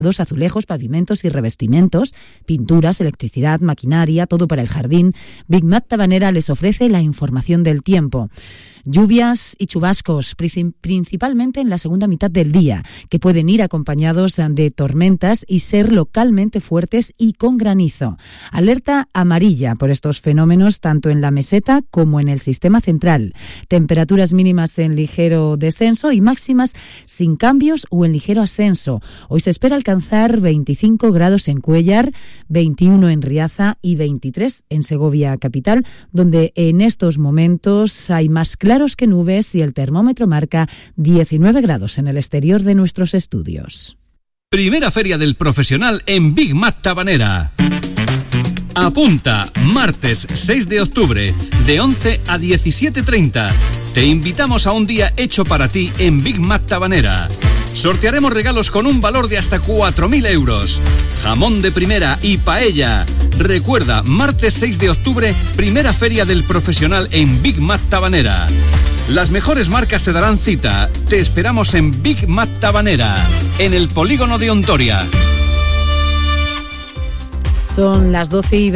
azulejos, pavimentos y revestimientos, pinturas, electricidad, maquinaria, todo para el jardín. Big Mat Tabanera les ofrece la información del tiempo. Lluvias y chubascos, principalmente en la segunda mitad del día, que pueden ir acompañados de tormentas y ser localmente fuertes y con granizo. Alerta amarilla por estos fenómenos tanto en la meseta como en el sistema central. Temperaturas mínimas en ligero descenso y máximas sin cambios o en ligero ascenso. Hoy se espera alcanzar 25 grados en Cuéllar, 21 en Riaza y 23 en Segovia capital, donde en estos momentos hay más claros que nubes y el termómetro marca 19 grados en el exterior de nuestros estudios. Primera Feria del Profesional en Big Mat Tabanera. Apunta, martes 6 de octubre, de 11 a 17:30. Te invitamos a un día hecho para ti en Big Mat Tabanera. Sortearemos regalos con un valor de hasta 4.000 euros. Jamón de primera y paella. Recuerda, martes 6 de octubre, primera Feria del Profesional en Big Mat Tabanera. Las mejores marcas se darán cita. Te esperamos en Big Mat Tabanera, en el polígono de Ontoria. Son las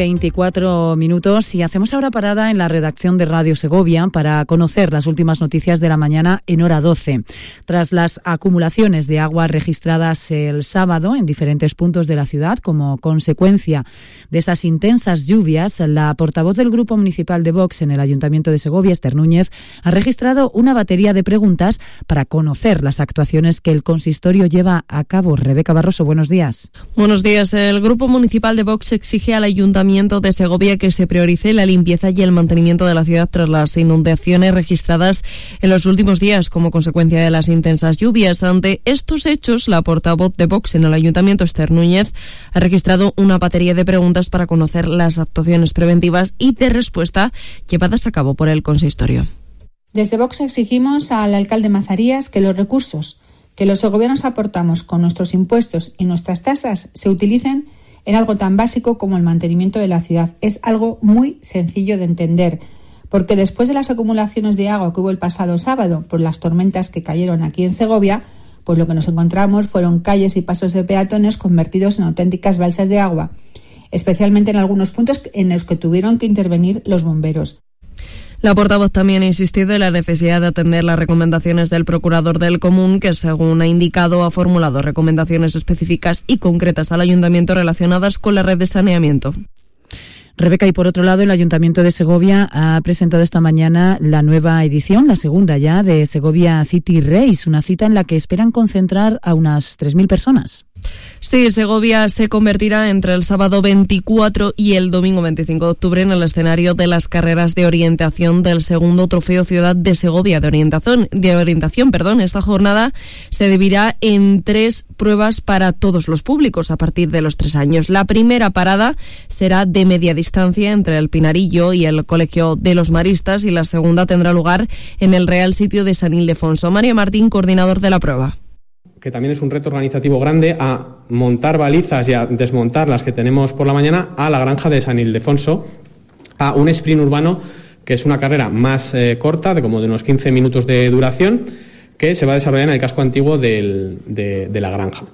12:24 y hacemos ahora parada en la redacción de Radio Segovia para conocer las últimas noticias de la mañana en hora 12. Tras las acumulaciones de agua registradas el sábado en diferentes puntos de la ciudad como consecuencia de esas intensas lluvias, la portavoz del Grupo Municipal de Vox en el Ayuntamiento de Segovia, Esther Núñez, ha registrado una batería de preguntas para conocer las actuaciones que el consistorio lleva a cabo. Rebeca Barroso, buenos días. Buenos días. El Grupo Municipal de Vox exige al Ayuntamiento de Segovia que se priorice la limpieza y el mantenimiento de la ciudad tras las inundaciones registradas en los últimos días como consecuencia de las intensas lluvias. Ante estos hechos, la portavoz de Vox en el Ayuntamiento, Esther Núñez, ha registrado una batería de preguntas para conocer las actuaciones preventivas y de respuesta llevadas a cabo por el consistorio. Desde Vox exigimos al alcalde Mazarías que los recursos que los segovianos aportamos con nuestros impuestos y nuestras tasas se utilicen en algo tan básico como el mantenimiento de la ciudad. Es algo muy sencillo de entender, porque después de las acumulaciones de agua que hubo el pasado sábado por las tormentas que cayeron aquí en Segovia, pues lo que nos encontramos fueron calles y pasos de peatones convertidos en auténticas balsas de agua, especialmente en algunos puntos en los que tuvieron que intervenir los bomberos. La portavoz también ha insistido en la necesidad de atender las recomendaciones del procurador del Común, que según ha indicado ha formulado recomendaciones específicas y concretas al Ayuntamiento relacionadas con la red de saneamiento. Rebeca, y por otro lado, el Ayuntamiento de Segovia ha presentado esta mañana la nueva edición, la segunda ya, de Segovia City Race, una cita en la que esperan concentrar a unas 3.000 personas. Sí, Segovia se convertirá entre el sábado 24 y el domingo 25 de octubre en el escenario de las carreras de orientación del segundo Trofeo Ciudad de Segovia de orientación. Esta jornada se dividirá en 3 pruebas para todos los públicos a partir de los 3 años. La primera parada será de media distancia entre el Pinarillo y el Colegio de los Maristas y la segunda tendrá lugar en el Real Sitio de San Ildefonso. Mario Martín, coordinador de la prueba. Que también es un reto organizativo grande, a montar balizas y a desmontar las que tenemos por la mañana a la granja de San Ildefonso, a un sprint urbano que es una carrera más corta, de unos 15 minutos de duración, que se va a desarrollar en el casco antiguo de la granja.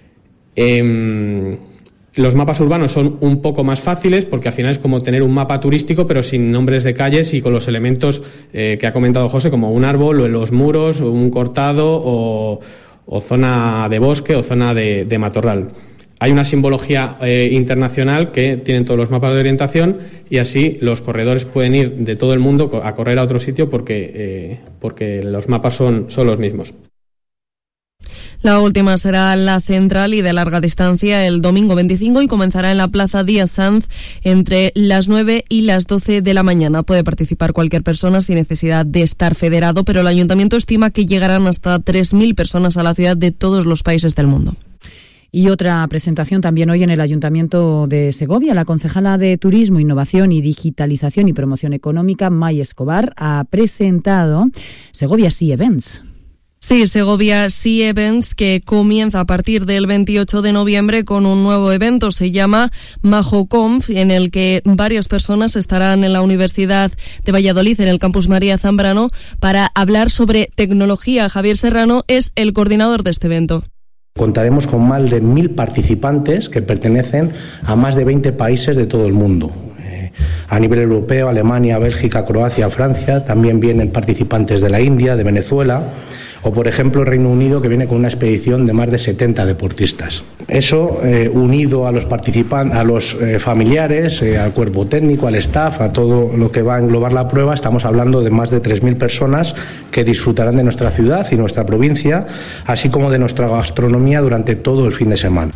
Los mapas urbanos son un poco más fáciles porque al final es como tener un mapa turístico pero sin nombres de calles y con los elementos que ha comentado José, como un árbol o los muros o un cortado o zona de bosque o zona de matorral. Hay una simbología internacional que tienen todos los mapas de orientación y así los corredores pueden ir de todo el mundo a correr a otro sitio porque los mapas son los mismos. La última será la central y de larga distancia el domingo 25 y comenzará en la Plaza Díaz Sanz entre las 9 y las 12 de la mañana. Puede participar cualquier persona sin necesidad de estar federado, pero el Ayuntamiento estima que llegarán hasta 3.000 personas a la ciudad de todos los países del mundo. Y otra presentación también hoy en el Ayuntamiento de Segovia. La concejala de Turismo, Innovación y Digitalización y Promoción Económica, May Escobar, ha presentado Segovia Sea Events. Sí, Segovia Sea Events, que comienza a partir del 28 de noviembre con un nuevo evento. Se llama MajoConf, en el que varias personas estarán en la Universidad de Valladolid, en el Campus María Zambrano, para hablar sobre tecnología. Javier Serrano es el coordinador de este evento. Contaremos con más de 1.000 participantes que pertenecen a más de 20 países de todo el mundo. A nivel europeo, Alemania, Bélgica, Croacia, Francia, también vienen participantes de la India, de Venezuela, o por ejemplo Reino Unido, que viene con una expedición de más de 70 deportistas. Eso unido a los participantes, a los familiares, al cuerpo técnico, al staff, a todo lo que va a englobar la prueba, estamos hablando de más de 3.000 personas que disfrutarán de nuestra ciudad y nuestra provincia, así como de nuestra gastronomía durante todo el fin de semana.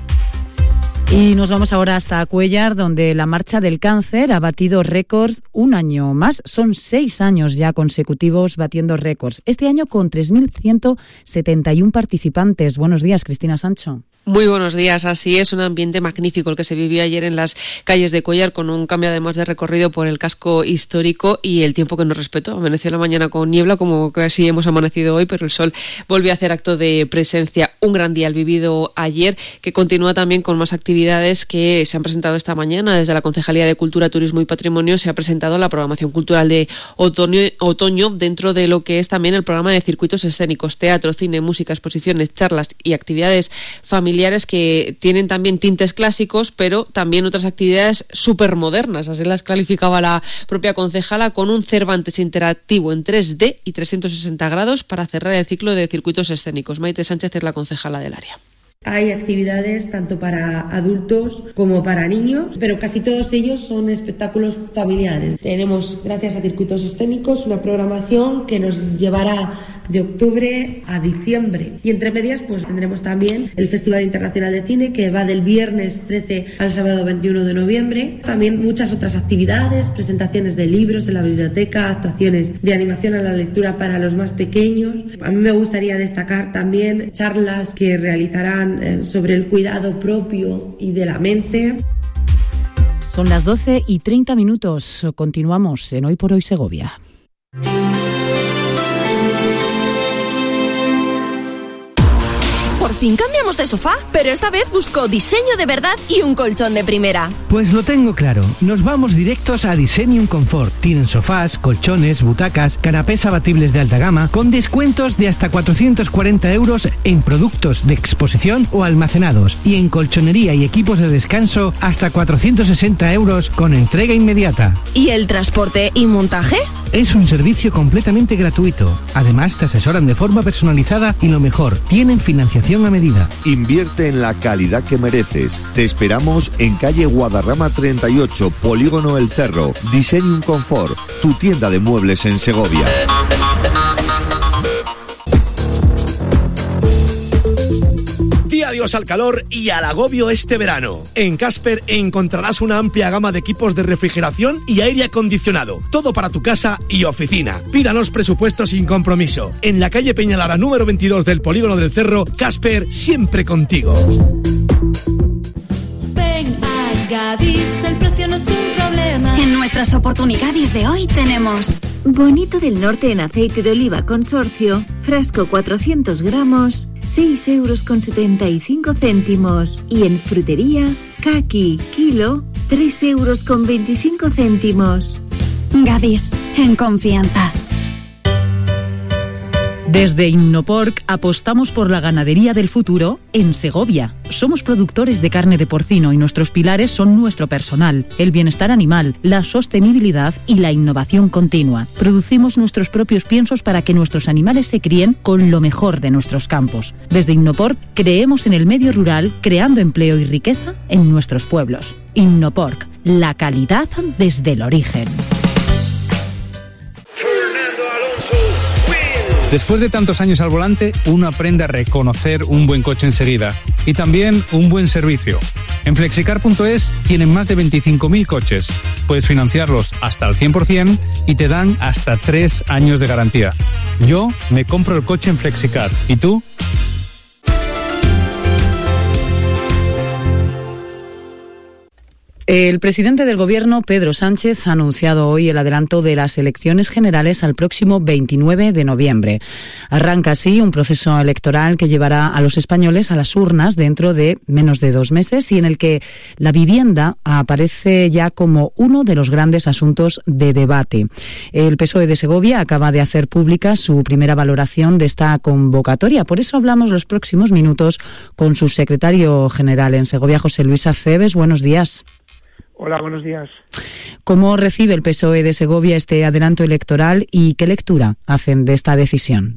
Y nos vamos ahora hasta Cuéllar, donde la Marcha del Cáncer ha batido récords un año más. Son 6 años ya consecutivos batiendo récords. Este año con 3.171 participantes. Buenos días, Cristina Sancho. Muy buenos días, así es, un ambiente magnífico el que se vivió ayer en las calles de Cuéllar, con un cambio además de recorrido por el casco histórico y el tiempo que nos respetó. Amaneció la mañana con niebla, como casi hemos amanecido hoy, pero el sol volvió a hacer acto de presencia. Un gran día el vivido ayer, que continúa también con más actividades que se han presentado esta mañana. Desde la Concejalía de Cultura, Turismo y Patrimonio se ha presentado la programación cultural de otoño dentro de lo que es también el programa de circuitos escénicos, teatro, cine, música, exposiciones, charlas y actividades familiares que tienen también tintes clásicos, pero también otras actividades súper modernas, así las calificaba la propia concejala, con un Cervantes interactivo en 3D y 360 grados para cerrar el ciclo de circuitos escénicos. Maite Sánchez es la concejala del área. Hay actividades tanto para adultos como para niños, pero casi todos ellos son espectáculos familiares. Tenemos, gracias a Circuitos Escénicos, una programación que nos llevará de octubre a diciembre. Y entre medias, pues tendremos también el Festival Internacional de Cine, que va del viernes 13 al sábado 21 de noviembre. También muchas otras actividades, presentaciones de libros en la biblioteca, actuaciones de animación a la lectura para los más pequeños. A mí me gustaría destacar también charlas que realizarán sobre el cuidado propio y de la mente. Son las 12:30. Continuamos en Hoy por Hoy Segovia. Por fin cambiamos de sofá, pero esta vez busco diseño de verdad y un colchón de primera. Pues lo tengo claro, nos vamos directos a Designium Comfort. Tienen sofás, colchones, butacas, canapés abatibles de alta gama, con descuentos de hasta 440 euros en productos de exposición o almacenados, y en colchonería y equipos de descanso hasta 460 euros con entrega inmediata. ¿Y el transporte y montaje? Es un servicio completamente gratuito. Además, te asesoran de forma personalizada y lo mejor, tienen financiación a medida. Invierte en la calidad que mereces. Te esperamos en calle Guadarrama 38, Polígono El Cerro. Designium Comfort, tu tienda de muebles en Segovia. Di adiós al calor y al agobio este verano. En Casper encontrarás una amplia gama de equipos de refrigeración y aire acondicionado. Todo para tu casa y oficina. Pídanos presupuestos sin compromiso. En la calle Peñalara número 22 del Polígono del Cerro, Casper, siempre contigo. Ven a Gadis, el precio no es un problema. En nuestras oportunidades de hoy tenemos Bonito del Norte en aceite de oliva consorcio, frasco 400 gramos, 6,75 €. Y en frutería, caqui, kilo, 3,25 €. Gadis, en confianza. Desde Innoporc apostamos por la ganadería del futuro en Segovia. Somos productores de carne de porcino y nuestros pilares son nuestro personal, el bienestar animal, la sostenibilidad y la innovación continua. Producimos nuestros propios piensos para que nuestros animales se críen con lo mejor de nuestros campos. Desde Innoporc creemos en el medio rural, creando empleo y riqueza en nuestros pueblos. Innoporc, la calidad desde el origen. Después de tantos años al volante, uno aprende a reconocer un buen coche enseguida y también un buen servicio. En Flexicar.es tienen más de 25.000 coches. Puedes financiarlos hasta al 100% y te dan hasta 3 años de garantía. Yo me compro el coche en Flexicar. ¿Y tú? El presidente del Gobierno, Pedro Sánchez, ha anunciado hoy el adelanto de las elecciones generales al próximo 29 de noviembre. Arranca así un proceso electoral que llevará a los españoles a las urnas dentro de menos de 2 meses y en el que la vivienda aparece ya como uno de los grandes asuntos de debate. El PSOE de Segovia acaba de hacer pública su primera valoración de esta convocatoria. Por eso hablamos los próximos minutos con su secretario general en Segovia, José Luis Aceves. Buenos días. Hola, buenos días. ¿Cómo recibe el PSOE de Segovia este adelanto electoral y qué lectura hacen de esta decisión?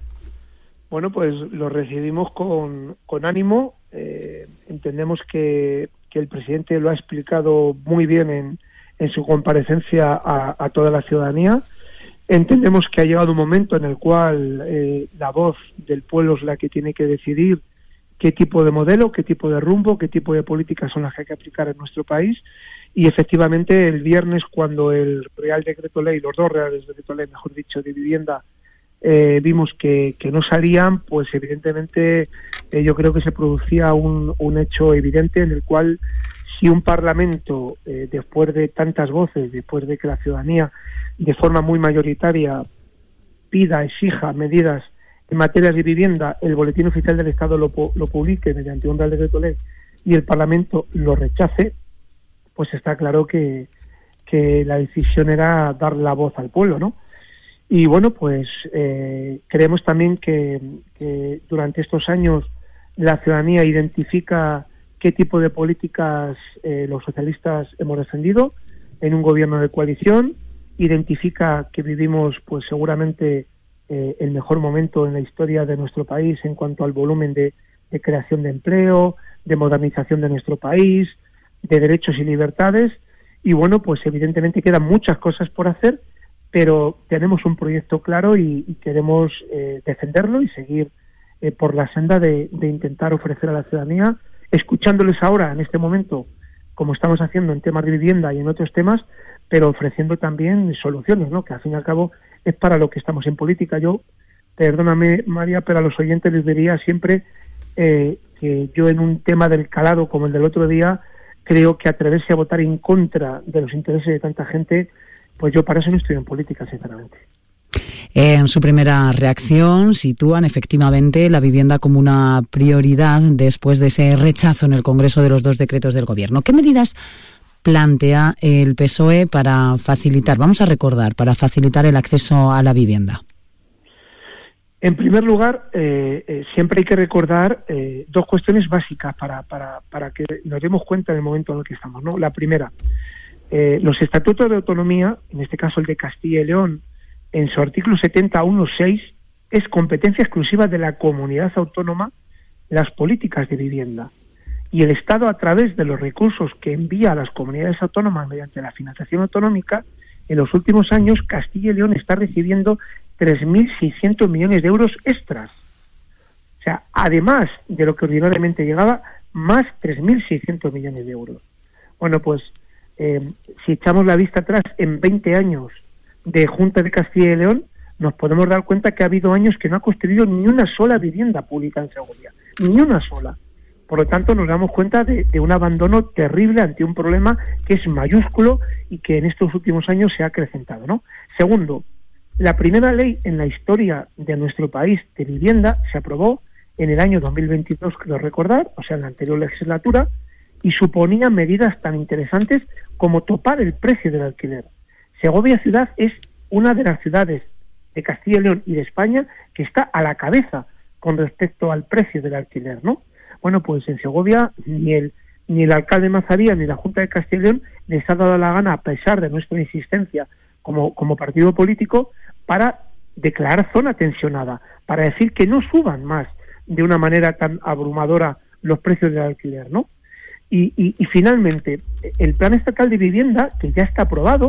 Bueno, pues lo recibimos con ánimo. Entendemos que el presidente lo ha explicado muy bien en su comparecencia a toda la ciudadanía. Entendemos que ha llegado un momento en el cual la voz del pueblo es la que tiene que decidir qué tipo de modelo, qué tipo de rumbo, qué tipo de políticas son las que hay que aplicar en nuestro país. Y efectivamente el viernes, cuando el Real Decreto Ley, los 2 Reales Decreto Ley, mejor dicho, de vivienda, vimos que no salían, pues evidentemente yo creo que se producía un hecho evidente en el cual si un Parlamento, después de tantas voces, después de que la ciudadanía de forma muy mayoritaria pida, exija medidas en materia de vivienda, el Boletín Oficial del Estado lo publique mediante un Real Decreto Ley y el Parlamento lo rechace, pues está claro que la decisión era dar la voz al pueblo, ¿no? Y bueno, pues creemos también que durante estos años la ciudadanía identifica qué tipo de políticas los socialistas hemos defendido en un gobierno de coalición, identifica que vivimos pues seguramente el mejor momento en la historia de nuestro país en cuanto al volumen de creación de empleo, de modernización de nuestro país, de derechos y libertades, y bueno, pues evidentemente quedan muchas cosas por hacer, pero tenemos un proyecto claro y queremos defenderlo y seguir por la senda de intentar ofrecer a la ciudadanía, escuchándoles ahora en este momento, como estamos haciendo en temas de vivienda y en otros temas, pero ofreciendo también soluciones, ¿no? Que al fin y al cabo es para lo que estamos en política. Yo, perdóname María, pero a los oyentes les diría siempre que yo en un tema del calado como el del otro día, creo que atreverse a votar en contra de los intereses de tanta gente, pues yo para eso no estoy en política, sinceramente. En su primera reacción sitúan efectivamente la vivienda como una prioridad después de ese rechazo en el Congreso de los 2 decretos del Gobierno. ¿Qué medidas plantea el PSOE para facilitar, vamos a recordar, para facilitar el acceso a la vivienda? En primer lugar, siempre hay que recordar 2 cuestiones básicas para que nos demos cuenta del momento en el que estamos, ¿no? La primera, los estatutos de autonomía, en este caso el de Castilla y León, en su artículo 71.6, es competencia exclusiva de la comunidad autónoma las políticas de vivienda. Y el Estado, a través de los recursos que envía a las comunidades autónomas mediante la financiación autonómica, en los últimos años Castilla y León está recibiendo 3.600 millones de euros extras. O sea, además de lo que ordinariamente llegaba, más 3.600 millones de euros. Bueno, pues si echamos la vista atrás en 20 años de Junta de Castilla y León, nos podemos dar cuenta que ha habido años que no ha construido ni una sola vivienda pública en Segovia, ni una sola. Por lo tanto, nos damos cuenta de un abandono terrible ante un problema que es mayúsculo y que en estos últimos años se ha acrecentado, ¿no? Segundo, la primera ley en la historia de nuestro país de vivienda se aprobó en el año 2022, creo recordar, o sea, en la anterior legislatura, y suponía medidas tan interesantes como topar el precio del alquiler. Segovia ciudad es una de las ciudades de Castilla y León y de España que está a la cabeza con respecto al precio del alquiler, ¿no? Bueno, pues en Segovia ni el alcalde Mazaría ni la Junta de Castilla y León les ha dado la gana, a pesar de nuestra insistencia como partido político, para declarar zona tensionada, para decir que no suban más de una manera tan abrumadora los precios del alquiler, ¿no? Y finalmente, el Plan Estatal de Vivienda, que ya está aprobado,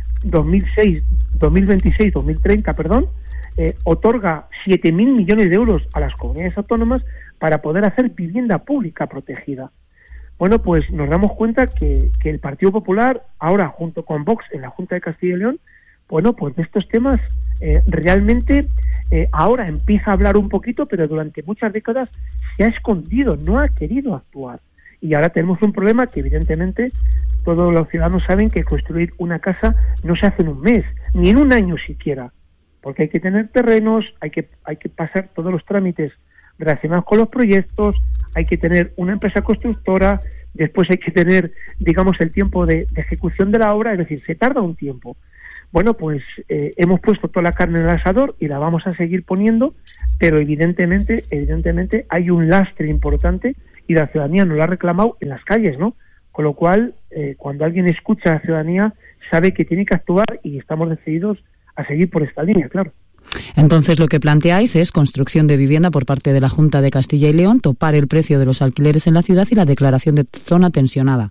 2026-2030, otorga 7.000 millones de euros a las comunidades autónomas para poder hacer vivienda pública protegida. Bueno, pues nos damos cuenta que el Partido Popular, ahora junto con Vox en la Junta de Castilla y León, bueno, pues de estos temas realmente ahora empieza a hablar un poquito, pero durante muchas décadas se ha escondido, no ha querido actuar. Y ahora tenemos un problema que evidentemente todos los ciudadanos saben que construir una casa no se hace en un mes, ni en un año siquiera, porque hay que tener terrenos, hay que pasar todos los trámites relacionados con los proyectos, hay que tener una empresa constructora, después hay que tener, digamos, el tiempo de ejecución de la obra, es decir, se tarda un tiempo. Bueno, pues hemos puesto toda la carne en el asador y la vamos a seguir poniendo, pero evidentemente hay un lastre importante y la ciudadanía nos lo ha reclamado en las calles, ¿no? Con lo cual, cuando alguien escucha a la ciudadanía, sabe que tiene que actuar y estamos decididos a seguir por esta línea, claro. Entonces lo que planteáis es construcción de vivienda por parte de la Junta de Castilla y León, topar el precio de los alquileres en la ciudad y la declaración de zona tensionada.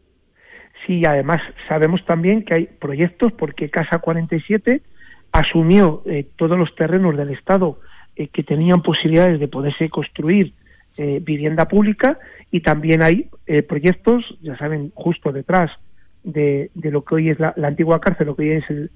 Sí, además sabemos también que hay proyectos porque Casa 47 asumió todos los terrenos del Estado que tenían posibilidades de poderse construir vivienda pública, y también hay proyectos, ya saben, justo detrás de lo que hoy es la antigua cárcel, lo que hoy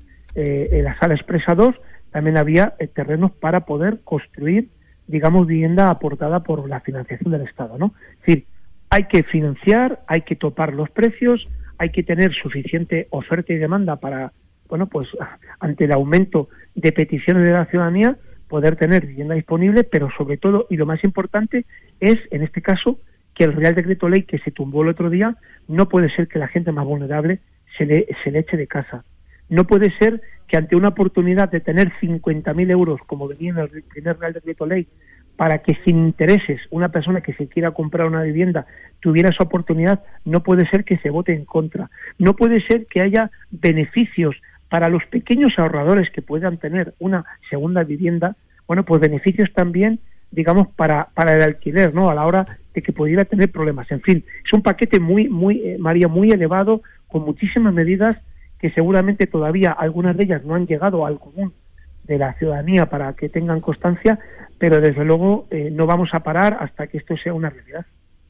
es la Sala Expresa 2, también había terrenos para poder construir, digamos, vivienda aportada por la financiación del Estado, ¿no? Es decir, hay que financiar, hay que topar los precios, hay que tener suficiente oferta y demanda para, bueno, pues ante el aumento de peticiones de la ciudadanía, poder tener vivienda disponible, pero sobre todo, y lo más importante, es, en este caso, que el Real Decreto Ley que se tumbó el otro día, no puede ser que la gente más vulnerable se le eche de casa. No puede ser que ante una oportunidad de tener 50.000 euros, como venía en el primer Real Decreto Ley, para que sin intereses una persona que se quiera comprar una vivienda tuviera esa oportunidad, no puede ser que se vote en contra. No puede ser que haya beneficios para los pequeños ahorradores que puedan tener una segunda vivienda, bueno, pues beneficios también, digamos, para el alquiler, ¿no? A la hora de que pudiera tener problemas. En fin, es un paquete María, muy elevado, con muchísimas medidas que seguramente todavía algunas de ellas no han llegado al común de la ciudadanía para que tengan constancia, pero desde luego no vamos a parar hasta que esto sea una realidad.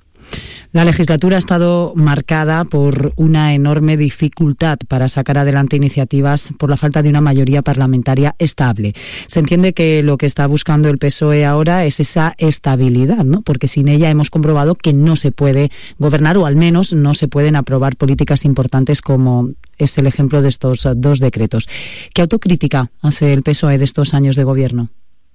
La legislatura ha estado marcada por una enorme dificultad para sacar adelante iniciativas por la falta de una mayoría parlamentaria estable. Se entiende que lo que está buscando el PSOE ahora es esa estabilidad, ¿no? Porque sin ella hemos comprobado que no se puede gobernar, o al menos no se pueden aprobar políticas importantes, como es el ejemplo de estos dos decretos. ¿Qué autocrítica hace el PSOE de estos años de gobierno?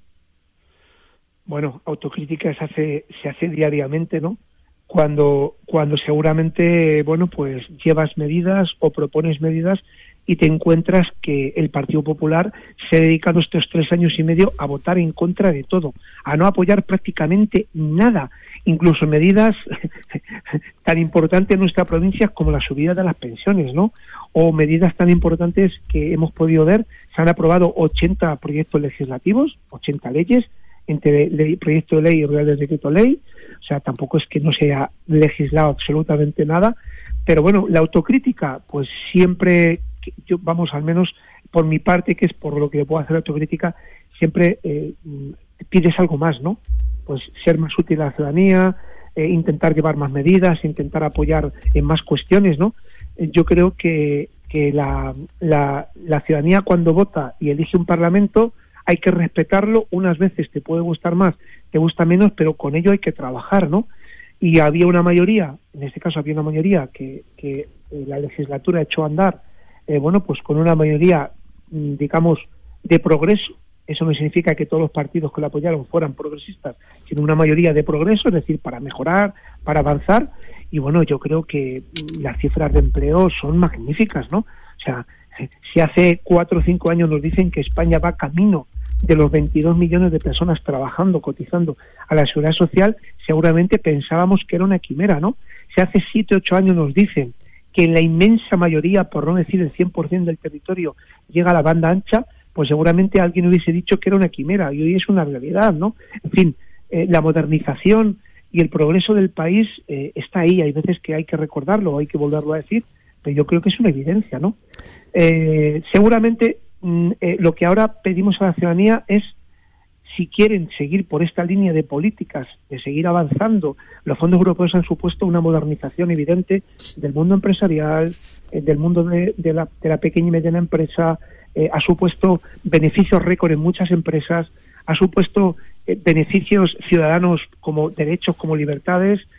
Bueno, autocrítica se hace diariamente, ¿no? Cuando seguramente, bueno, pues llevas medidas o propones medidas y te encuentras que el Partido Popular se ha dedicado estos 3 años y medio a votar en contra de todo, a no apoyar prácticamente nada, incluso medidas tan importantes en nuestra provincia como la subida de las pensiones, ¿no? O medidas tan importantes que hemos podido ver. Se han aprobado 80 proyectos legislativos, 80 leyes, entre proyecto de ley y Real Decreto Ley. O sea, tampoco es que no se haya legislado absolutamente nada, pero bueno, la autocrítica, pues siempre, al menos por mi parte, que es por lo que le puedo hacer autocrítica, siempre pides algo más, ¿no? Pues ser más útil a la ciudadanía, intentar llevar más medidas, intentar apoyar en más cuestiones, ¿no? Yo creo que la ciudadanía, cuando vota y elige un parlamento, hay que respetarlo. Unas veces te puede gustar más, te gusta menos, pero con ello hay que trabajar, ¿no? Y había una mayoría, en este caso había una mayoría que la legislatura echó a andar, bueno, pues con una mayoría, digamos, de progreso. Eso no significa que todos los partidos que lo apoyaron fueran progresistas, sino una mayoría de progreso, es decir, para mejorar, para avanzar. Y bueno, yo creo que las cifras de empleo son magníficas, ¿no? O sea, si hace 4 o 5 años nos dicen que España va camino de los 22 millones de personas trabajando, cotizando a la Seguridad Social, seguramente pensábamos que era una quimera, ¿no? Si hace 7 o 8 años nos dicen que en la inmensa mayoría, por no decir el 100% del territorio, llega a la banda ancha, pues seguramente alguien hubiese dicho que era una quimera, y hoy es una realidad, ¿no? En fin, la modernización y el progreso del país está ahí. Hay veces que hay que recordarlo, hay que volverlo a decir, pero yo creo que es una evidencia, ¿no? Seguramente lo que ahora pedimos a la ciudadanía es, si quieren seguir por esta línea de políticas, de seguir avanzando, los fondos europeos han supuesto una modernización evidente del mundo empresarial, del mundo de la pequeña y mediana empresa, ha supuesto beneficios récord en muchas empresas, ha supuesto beneficios ciudadanos como derechos, como libertades.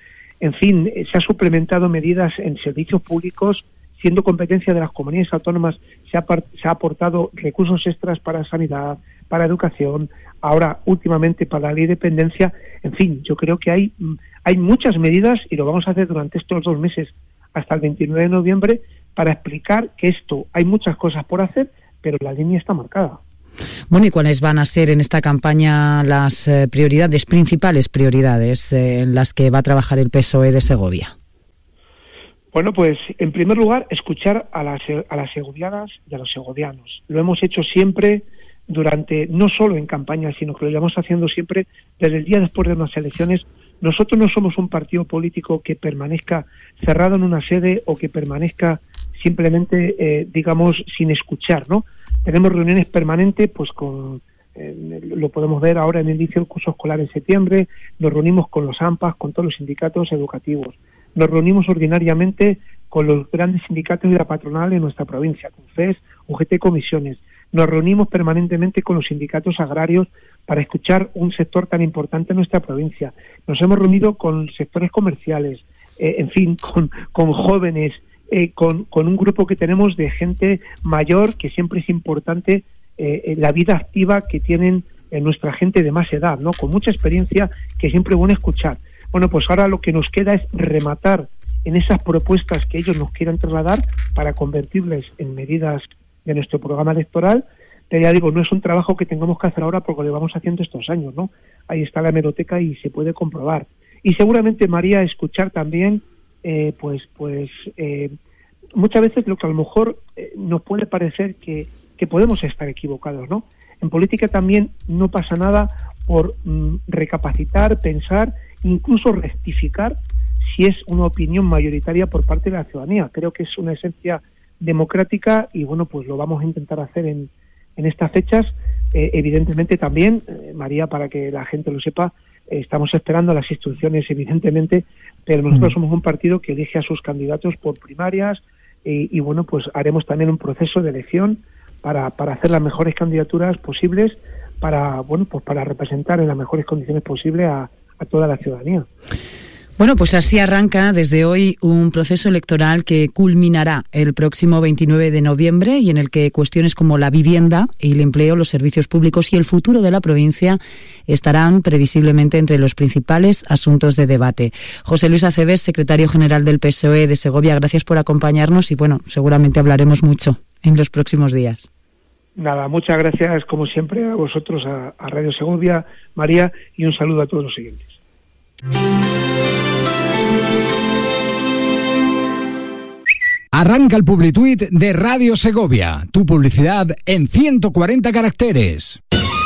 En fin, se ha suplementado medidas en servicios públicos, siendo competencia de las comunidades autónomas, se ha aportado recursos extras para sanidad, para educación, ahora últimamente para la ley de dependencia. En fin, yo creo que hay muchas medidas, y lo vamos a hacer durante estos 2 meses hasta el 29 de noviembre, para explicar que hay muchas cosas por hacer, pero la línea está marcada. Bueno, ¿y cuáles van a ser en esta campaña las principales prioridades en las que va a trabajar el PSOE de Segovia? Bueno, pues en primer lugar, escuchar a las segovianas y a los segovianos. Lo hemos hecho siempre no solo en campaña, sino que lo llevamos haciendo siempre desde el día después de unas elecciones. Nosotros no somos un partido político que permanezca cerrado en una sede o que permanezca simplemente, sin escuchar, ¿no? Tenemos reuniones permanentes, pues lo podemos ver ahora en el inicio del curso escolar en septiembre, nos reunimos con los AMPAs, con todos los sindicatos educativos, nos reunimos ordinariamente con los grandes sindicatos y la patronal en nuestra provincia, con FES, UGT, comisiones. Nos reunimos permanentemente con los sindicatos agrarios para escuchar un sector tan importante en nuestra provincia. Nos hemos reunido con sectores comerciales, con jóvenes, con un grupo que tenemos de gente mayor, que siempre es importante la vida activa que tienen nuestra gente de más edad, ¿no? Con mucha experiencia, que siempre es bueno escuchar. Bueno, pues ahora lo que nos queda es rematar en esas propuestas que ellos nos quieran trasladar para convertirles en medidas de nuestro programa electoral. Pero ya digo, no es un trabajo que tengamos que hacer ahora porque lo llevamos haciendo estos años, ¿no? Ahí está la hemeroteca y se puede comprobar. Y seguramente, María, escuchar también, muchas veces lo que a lo mejor nos puede parecer que podemos estar equivocados, ¿no? En política también no pasa nada por recapacitar, pensar, incluso rectificar si es una opinión mayoritaria por parte de la ciudadanía. Creo que es una esencia democrática y bueno, pues lo vamos a intentar hacer en estas fechas. Evidentemente también, María, para que la gente lo sepa, estamos esperando las instrucciones, evidentemente, pero nosotros somos un partido que elige a sus candidatos por primarias y bueno, pues haremos también un proceso de elección para hacer las mejores candidaturas posibles para representar en las mejores condiciones posibles a toda la ciudadanía. Bueno, pues así arranca desde hoy un proceso electoral que culminará el próximo 29 de noviembre y en el que cuestiones como la vivienda y el empleo, los servicios públicos y el futuro de la provincia estarán previsiblemente entre los principales asuntos de debate. José Luis Aceves, secretario general del PSOE de Segovia, gracias por acompañarnos y bueno, seguramente hablaremos mucho en los próximos días. Nada, muchas gracias como siempre a vosotros, a Radio Segovia, María, y un saludo a todos los siguientes. Arranca el Publituit de Radio Segovia, tu publicidad en 140 caracteres.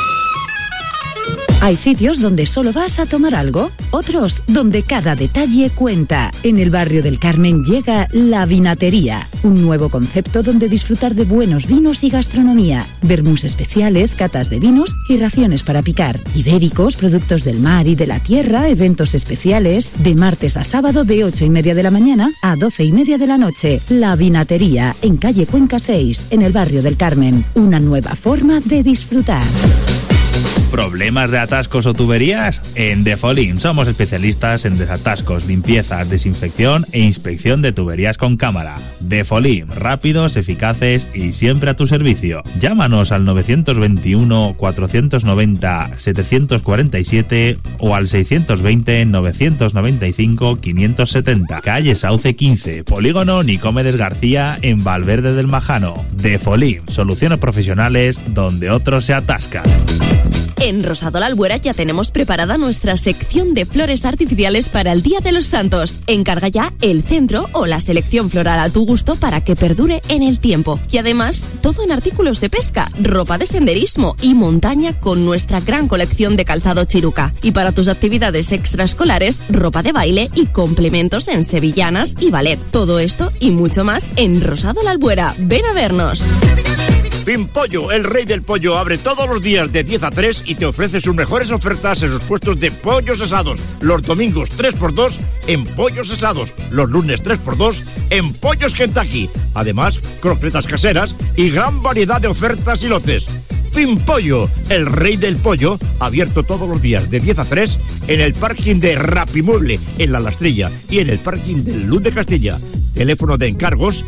Hay sitios donde solo vas a tomar algo, otros donde cada detalle cuenta. En el barrio del Carmen llega La Vinatería, un nuevo concepto donde disfrutar de buenos vinos y gastronomía, vermús especiales, catas de vinos y raciones para picar, ibéricos, productos del mar y de la tierra, eventos especiales, de martes a sábado de 8:30 de la mañana a 12:30 de la noche. La Vinatería, en calle Cuenca 6, en el barrio del Carmen. Una nueva forma de disfrutar. ¿Problemas de atascos o tuberías? En Defolim somos especialistas en desatascos, limpiezas, desinfección e inspección de tuberías con cámara. Defolim, rápidos, eficaces y siempre a tu servicio. Llámanos al 921 490 747 o al 620 995 570. Calle Sauce 15, Polígono Nicomedes García, en Valverde del Majano. Defolim, soluciones profesionales donde otros se atascan. En Rosado La Albuera ya tenemos preparada nuestra sección de flores artificiales para el Día de los Santos. Encarga ya el centro o la selección floral a tu gusto para que perdure en el tiempo. Y además, todo en artículos de pesca, ropa de senderismo y montaña con nuestra gran colección de calzado Chiruca. Y para tus actividades extraescolares, ropa de baile y complementos en sevillanas y ballet. Todo esto y mucho más en Rosado La Albuera. Ven a vernos. Pimpollo, el rey del pollo, abre todos los días de 10 a 3 y te ofrece sus mejores ofertas en sus puestos de pollos asados. Los domingos 3x2 en pollos asados. Los lunes 3x2 en pollos Kentucky. Además, croquetas caseras y gran variedad de ofertas y lotes. Pimpollo, el rey del pollo, abierto todos los días de 10 a 3 en el parking de Rapimueble, en La Lastrilla, y en el parking del Luz de Castilla. Teléfono de encargos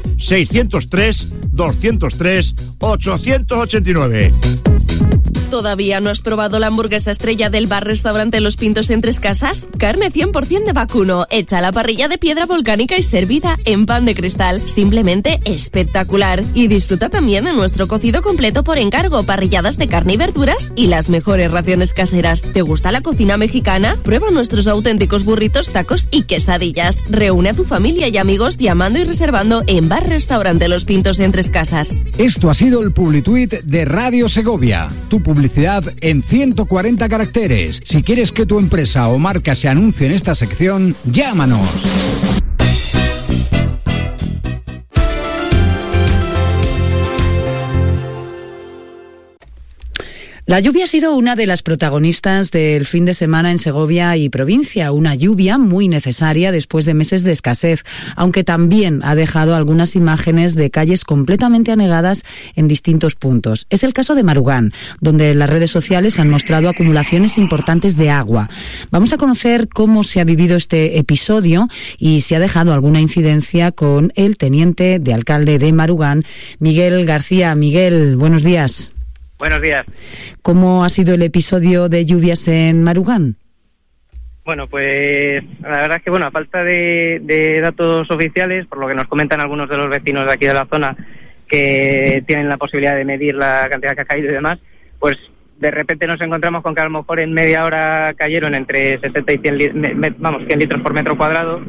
603-203-889. ¿Todavía no has probado la hamburguesa estrella del bar-restaurante Los Pintos en Tres Casas? Carne 100% de vacuno, hecha a la parrilla de piedra volcánica y servida en pan de cristal. Simplemente espectacular. Y disfruta también de nuestro cocido completo por encargo, parrilladas de carne y verduras y las mejores raciones caseras. ¿Te gusta la cocina mexicana? Prueba nuestros auténticos burritos, tacos y quesadillas. Reúne a tu familia y amigos llamando y reservando en bar-restaurante Los Pintos en Tres Casas. Esto ha sido el Publituit de Radio Segovia. Tu publicidad en 140 caracteres. Si quieres que tu empresa o marca se anuncie en esta sección, llámanos. La lluvia ha sido una de las protagonistas del fin de semana en Segovia y provincia, una lluvia muy necesaria después de meses de escasez, aunque también ha dejado algunas imágenes de calles completamente anegadas en distintos puntos. Es el caso de Marugán, donde las redes sociales han mostrado acumulaciones importantes de agua. Vamos a conocer cómo se ha vivido este episodio y si ha dejado alguna incidencia con el teniente de alcalde de Marugán, Miguel García. Miguel, buenos días. Buenos días. ¿Cómo ha sido el episodio de lluvias en Marugán? Bueno, pues la verdad es que, a falta de datos oficiales, por lo que nos comentan algunos de los vecinos de aquí de la zona, que tienen la posibilidad de medir la cantidad que ha caído y demás, pues de repente nos encontramos con que a lo mejor en media hora cayeron entre 60 y 100 litros por metro cuadrado,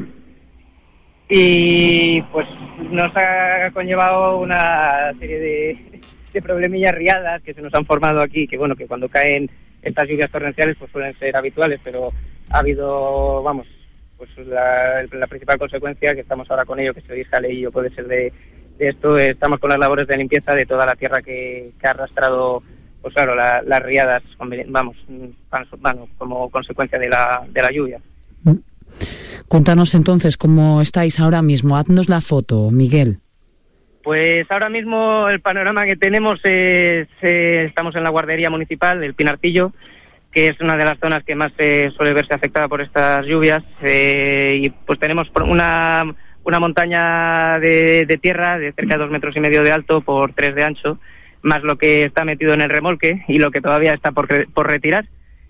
y pues nos ha conllevado una serie de problemillas riadas que se nos han formado aquí, que que cuando caen estas lluvias torrenciales pues suelen ser habituales, pero ha habido, pues la principal consecuencia, que estamos ahora con ello, que se oye jaleillo puede ser de esto, estamos con las labores de limpieza de toda la tierra que ha arrastrado, pues claro, las riadas, como consecuencia de la lluvia. Cuéntanos entonces cómo estáis ahora mismo, haznos la foto, Miguel. Pues ahora mismo el panorama que tenemos es, estamos en la guardería municipal, el Pinarcillo, que es una de las zonas que más suele verse afectada por estas lluvias, y pues tenemos una montaña de tierra de cerca de 2,5 metros de alto por 3 de ancho, más lo que está metido en el remolque y lo que todavía está por retirar.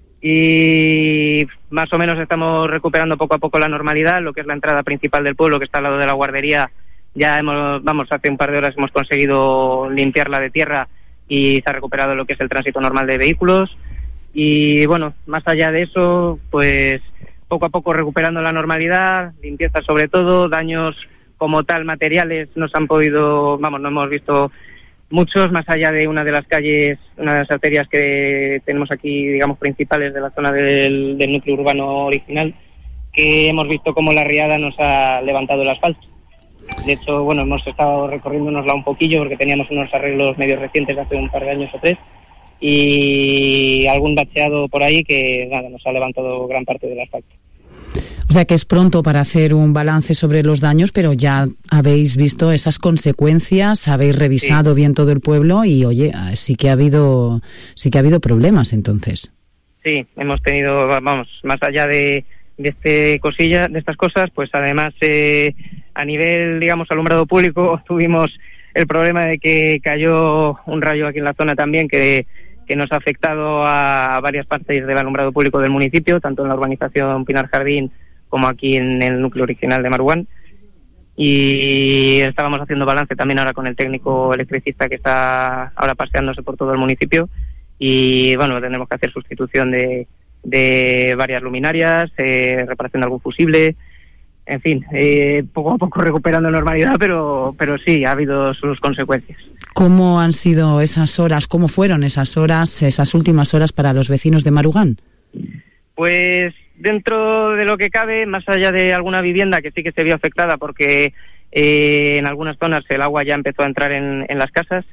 Y más o menos estamos recuperando poco a poco la normalidad, lo que es la entrada principal del pueblo, que está al lado de la guardería. Ya hace un par de horas hemos conseguido limpiarla de tierra y se ha recuperado lo que es el tránsito normal de vehículos. Y más allá de eso, pues poco a poco recuperando la normalidad, limpieza sobre todo, daños como tal materiales no hemos visto muchos, más allá de una de las calles, una de las arterias que tenemos aquí, principales de la zona del núcleo urbano original, que hemos visto cómo la riada nos ha levantado el asfalto. De hecho, hemos estado recorriéndonosla un poquillo porque teníamos unos arreglos medio recientes de hace un par de años o 3 y algún bacheado por ahí que nos ha levantado gran parte del asfalto. O sea que es pronto para hacer un balance sobre los daños, pero ya habéis visto esas consecuencias, habéis revisado bien todo el pueblo y, oye, sí que ha habido problemas entonces. Sí, hemos tenido, más allá de estas cosas, pues además a nivel, alumbrado público, tuvimos el problema de que cayó un rayo aquí en la zona también que nos ha afectado a varias partes del alumbrado público del municipio, tanto en la urbanización Pinar Jardín como aquí en el núcleo original de Marugán. Y estábamos haciendo balance también ahora con el técnico electricista que está ahora paseándose por todo el municipio y tendremos que hacer sustitución de varias luminarias, reparación de algún fusible, en fin, poco a poco recuperando normalidad, pero sí, ha habido sus consecuencias. ¿Cómo han sido esas horas? ¿Cómo fueron esas horas, esas últimas horas para los vecinos de Marugán? Pues dentro de lo que cabe, más allá de alguna vivienda que sí que se vio afectada porque en algunas zonas el agua ya empezó a entrar en las casas,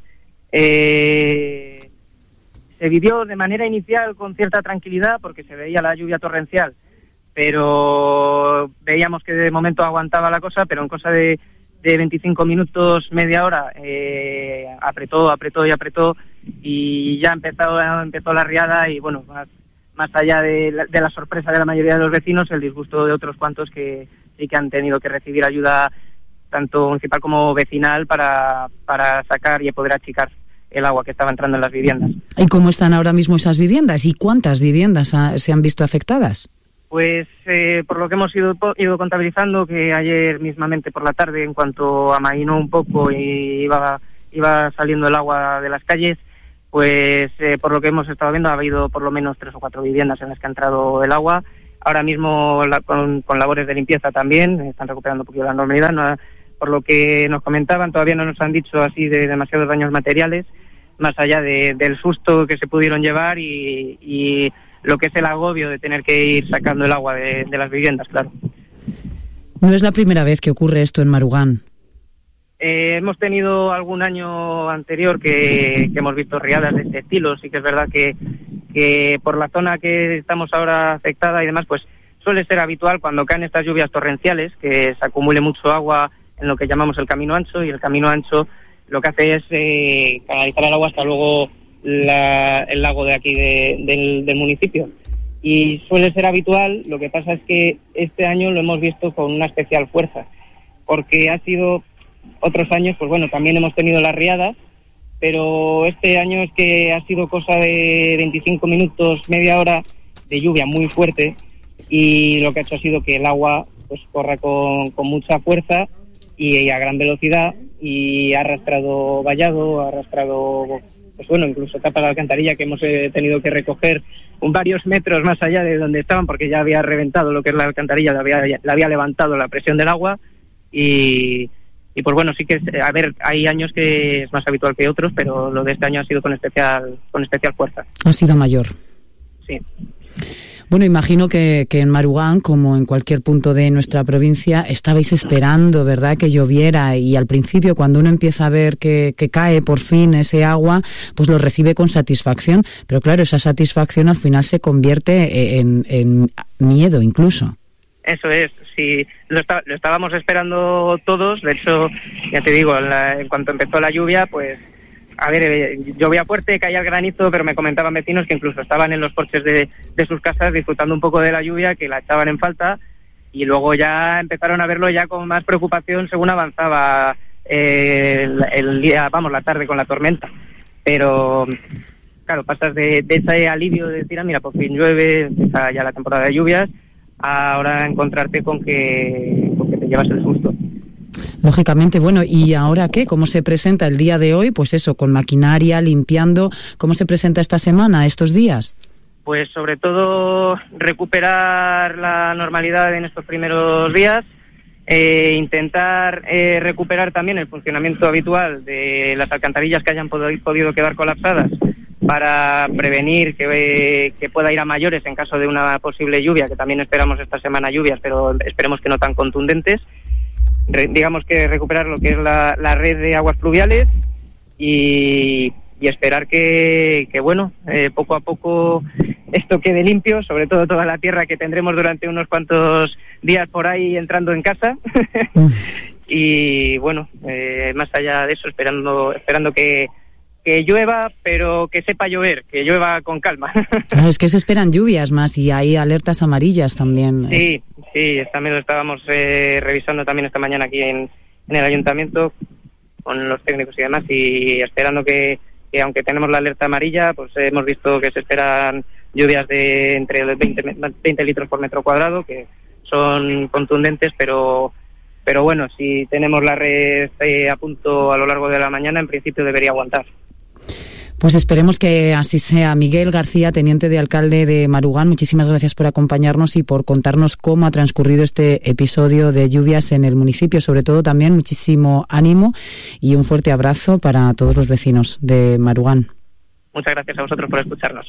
se vivió de manera inicial con cierta tranquilidad porque se veía la lluvia torrencial, pero veíamos que de momento aguantaba la cosa, pero en cosa de de 25 minutos, media hora, apretó y ya empezó la riada y bueno, más allá de la sorpresa de la mayoría de los vecinos, el disgusto de otros cuantos que sí que han tenido que recibir ayuda tanto municipal como vecinal para sacar y poder achicar el agua que estaba entrando en las viviendas. ¿Y cómo están ahora mismo esas viviendas? ¿Y cuántas viviendas se han visto afectadas? Pues por lo que hemos ido contabilizando, que ayer mismamente por la tarde, en cuanto amainó un poco y iba saliendo el agua de las calles, pues por lo que hemos estado viendo ha habido por lo menos 3 o 4 viviendas en las que ha entrado el agua. Ahora mismo con labores de limpieza también, están recuperando un poquito la normalidad. No, por lo que nos comentaban, todavía no nos han dicho así de demasiados daños materiales, más allá del susto que se pudieron llevar y lo que es el agobio de tener que ir sacando el agua de las viviendas, claro. No es la primera vez que ocurre esto en Marugán. Hemos tenido algún año anterior que hemos visto riadas de este estilo. Sí que es verdad que por la zona que estamos ahora afectada y demás, pues suele ser habitual cuando caen estas lluvias torrenciales que se acumule mucho agua en lo que llamamos el camino ancho, y el camino ancho lo que hace es canalizar el agua hasta luego el lago de aquí del municipio. Y suele ser habitual, lo que pasa es que este año lo hemos visto con una especial fuerza, porque ha sido otros años, pues bueno, también hemos tenido las riadas, pero este año es que ha sido cosa de 25 minutos, media hora de lluvia muy fuerte, y lo que ha hecho ha sido que el agua pues corra con mucha fuerza y a gran velocidad, y ha arrastrado vallado, pues bueno, incluso tapa la alcantarilla, que hemos tenido que recoger varios metros más allá de donde estaban, porque ya había reventado lo que es la alcantarilla, la había levantado la presión del agua, y pues bueno, sí que hay años que es más habitual que otros, pero lo de este año ha sido con especial fuerza. Ha sido mayor. Sí. Bueno, imagino que en Marugán, como en cualquier punto de nuestra provincia, estabais esperando, ¿verdad?, que lloviera, y al principio, cuando uno empieza a ver que cae por fin ese agua, pues lo recibe con satisfacción, pero claro, esa satisfacción al final se convierte en miedo incluso. Eso es, sí, lo estábamos esperando todos. De hecho, ya te digo, en cuanto empezó la lluvia, pues, a ver, llovía fuerte, caía el granizo, pero me comentaban vecinos que incluso estaban en los porches de sus casas disfrutando un poco de la lluvia, que la echaban en falta, y luego ya empezaron a verlo ya con más preocupación según avanzaba el día, la tarde con la tormenta. Pero claro, pasas de ese alivio de decir, mira, por fin llueve, empieza ya la temporada de lluvias, a ahora encontrarte con que te llevas el susto. Lógicamente, bueno, ¿y ahora qué? ¿Cómo se presenta el día de hoy? Pues eso, con maquinaria, limpiando. ¿Cómo se presenta esta semana, estos días? Pues sobre todo recuperar la normalidad en estos primeros días, intentar recuperar también el funcionamiento habitual de las alcantarillas que hayan podido quedar colapsadas, para prevenir que pueda ir a mayores en caso de una posible lluvia, que también esperamos esta semana lluvias, pero esperemos que no tan contundentes. Digamos que recuperar lo que es la red de aguas pluviales y esperar que bueno, poco a poco esto quede limpio, sobre todo toda la tierra que tendremos durante unos cuantos días por ahí entrando en casa. Y bueno, más allá de eso, esperando que llueva, pero que sepa llover, que llueva con calma. Claro, es que se esperan lluvias más y hay alertas amarillas también. Sí, también lo estábamos revisando también esta mañana aquí en el ayuntamiento con los técnicos y demás, y esperando que aunque tenemos la alerta amarilla, pues hemos visto que se esperan lluvias de entre los 20 litros por metro cuadrado, que son contundentes, pero bueno, si tenemos la red a punto a lo largo de la mañana, en principio debería aguantar. Pues esperemos que así sea. Miguel García, teniente de alcalde de Marugán, muchísimas gracias por acompañarnos y por contarnos cómo ha transcurrido este episodio de lluvias en el municipio. Sobre todo también muchísimo ánimo y un fuerte abrazo para todos los vecinos de Marugán. Muchas gracias a vosotros por escucharnos.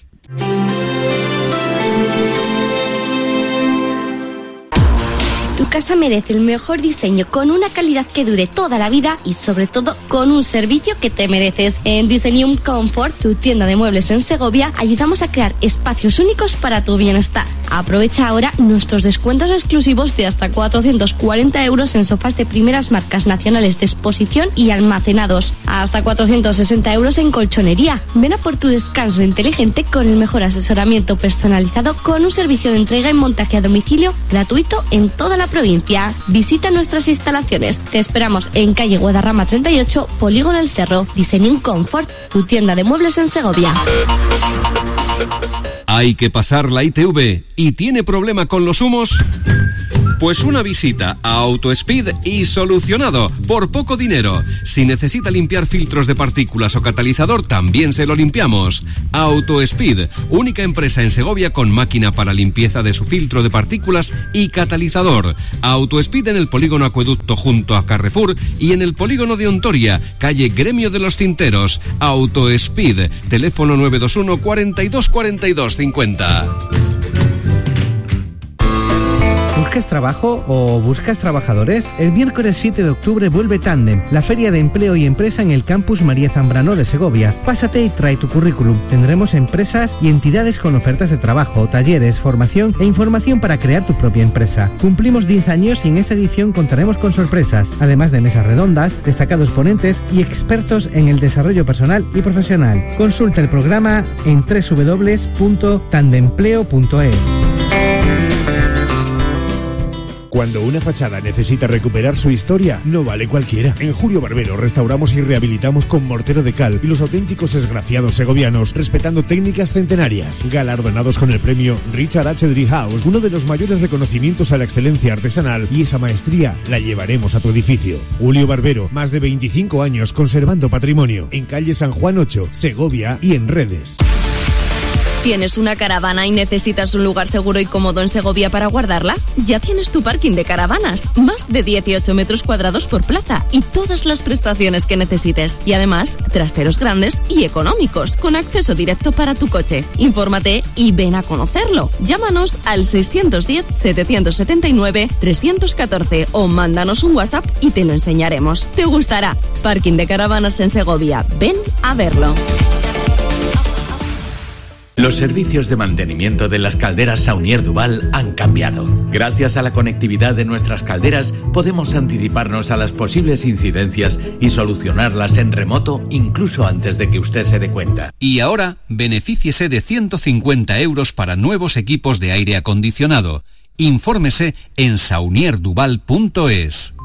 Tu casa merece el mejor diseño con una calidad que dure toda la vida y sobre todo con un servicio que te mereces. En Designium Comfort, tu tienda de muebles en Segovia, ayudamos a crear espacios únicos para tu bienestar. Aprovecha ahora nuestros descuentos exclusivos de hasta 440 euros en sofás de primeras marcas nacionales de exposición y almacenados. Hasta 460 euros en colchonería. Ven a por tu descanso inteligente con el mejor asesoramiento personalizado con un servicio de entrega y montaje a domicilio gratuito en toda la provincia. Visita nuestras instalaciones. Te esperamos en calle Guadarrama 38, Polígono El Cerro. Designium Comfort, tu tienda de muebles en Segovia. ¿Hay que pasar la ITV y tiene problema con los humos? Pues una visita a AutoSpeed y solucionado, por poco dinero. Si necesita limpiar filtros de partículas o catalizador, también se lo limpiamos. AutoSpeed, única empresa en Segovia con máquina para limpieza de su filtro de partículas y catalizador. AutoSpeed en el polígono Acueducto junto a Carrefour y en el polígono de Ontoria, calle Gremio de los Tinteros. AutoSpeed, teléfono 921 42 42 50. ¿Buscas trabajo o buscas trabajadores? El miércoles 7 de octubre vuelve Tándem, la feria de empleo y empresa en el campus María Zambrano de Segovia. Pásate y trae tu currículum. Tendremos empresas y entidades con ofertas de trabajo, talleres, formación e información para crear tu propia empresa. Cumplimos 10 años y en esta edición contaremos con sorpresas, además de mesas redondas, destacados ponentes y expertos en el desarrollo personal y profesional. Consulta el programa en www.tandempleo.es. Cuando una fachada necesita recuperar su historia, no vale cualquiera. En Julio Barbero restauramos y rehabilitamos con mortero de cal y los auténticos esgraciados segovianos, respetando técnicas centenarias. Galardonados con el premio Richard H. Driehaus, uno de los mayores reconocimientos a la excelencia artesanal, y esa maestría la llevaremos a tu edificio. Julio Barbero, más de 25 años conservando patrimonio. En calle San Juan 8, Segovia y en redes. ¿Tienes una caravana y necesitas un lugar seguro y cómodo en Segovia para guardarla? Ya tienes tu parking de caravanas, más de 18 metros cuadrados por plaza y todas las prestaciones que necesites. Y además, trasteros grandes y económicos, con acceso directo para tu coche. Infórmate y ven a conocerlo. Llámanos al 610-779-314 o mándanos un WhatsApp y te lo enseñaremos. Te gustará. Parking de caravanas en Segovia. Ven a verlo. Los servicios de mantenimiento de las calderas Saunier Duval han cambiado. Gracias a la conectividad de nuestras calderas, podemos anticiparnos a las posibles incidencias y solucionarlas en remoto incluso antes de que usted se dé cuenta. Y ahora, benefíciese de 150 euros para nuevos equipos de aire acondicionado. Infórmese en saunierduval.es.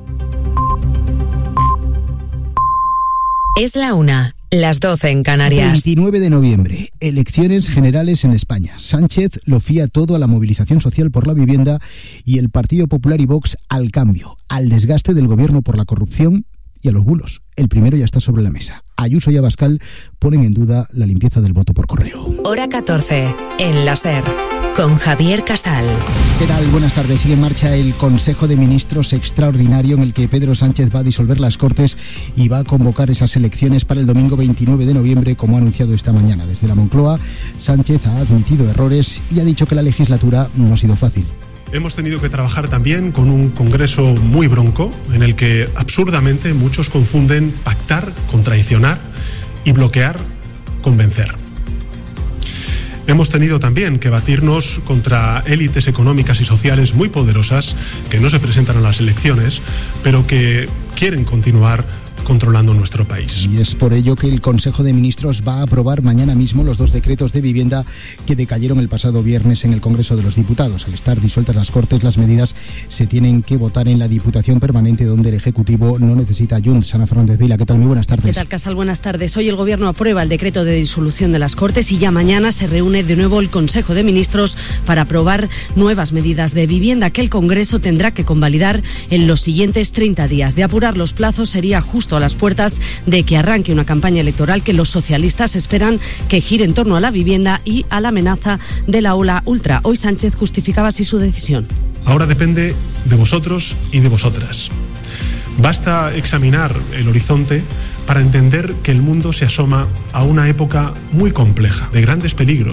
Es la 1, las 12 en Canarias. 29 de noviembre, elecciones generales en España. Sánchez lo fía todo a la movilización social por la vivienda y el Partido Popular y Vox al cambio, al desgaste del gobierno por la corrupción y a los bulos. El primero ya está sobre la mesa. Ayuso y Abascal ponen en duda la limpieza del voto por correo. Hora 14, en la SER, con Javier Casal. ¿Qué tal? Buenas tardes. Sigue en marcha el Consejo de Ministros extraordinario en el que Pedro Sánchez va a disolver las Cortes y va a convocar esas elecciones para el domingo 29 de noviembre, como ha anunciado esta mañana. Desde la Moncloa, Sánchez ha admitido errores y ha dicho que la legislatura no ha sido fácil. Hemos tenido que trabajar también con un Congreso muy bronco, en el que absurdamente muchos confunden pactar con traicionar y bloquear con vencer. Hemos tenido también que batirnos contra élites económicas y sociales muy poderosas que no se presentan a las elecciones, pero que quieren continuar controlando nuestro país. Y es por ello que el Consejo de Ministros va a aprobar mañana mismo los 2 decretos de vivienda que decayeron el pasado viernes en el Congreso de los Diputados. Al estar disueltas las Cortes, las medidas se tienen que votar en la Diputación Permanente, donde el Ejecutivo no necesita Junts. Ana Fernández Vila, ¿qué tal? Muy buenas tardes. ¿Qué tal, Casal? Buenas tardes. Hoy el Gobierno aprueba el decreto de disolución de las Cortes y ya mañana se reúne de nuevo el Consejo de Ministros para aprobar nuevas medidas de vivienda que el Congreso tendrá que convalidar en los siguientes 30 días. De apurar los plazos, sería justo a las puertas de que arranque una campaña electoral que los socialistas esperan que gire en torno a la vivienda y a la amenaza de la ola ultra. Hoy Sánchez justificaba así su decisión. Ahora depende de vosotros y de vosotras. Basta examinar el horizonte para entender que el mundo se asoma a una época muy compleja, de grandes peligros,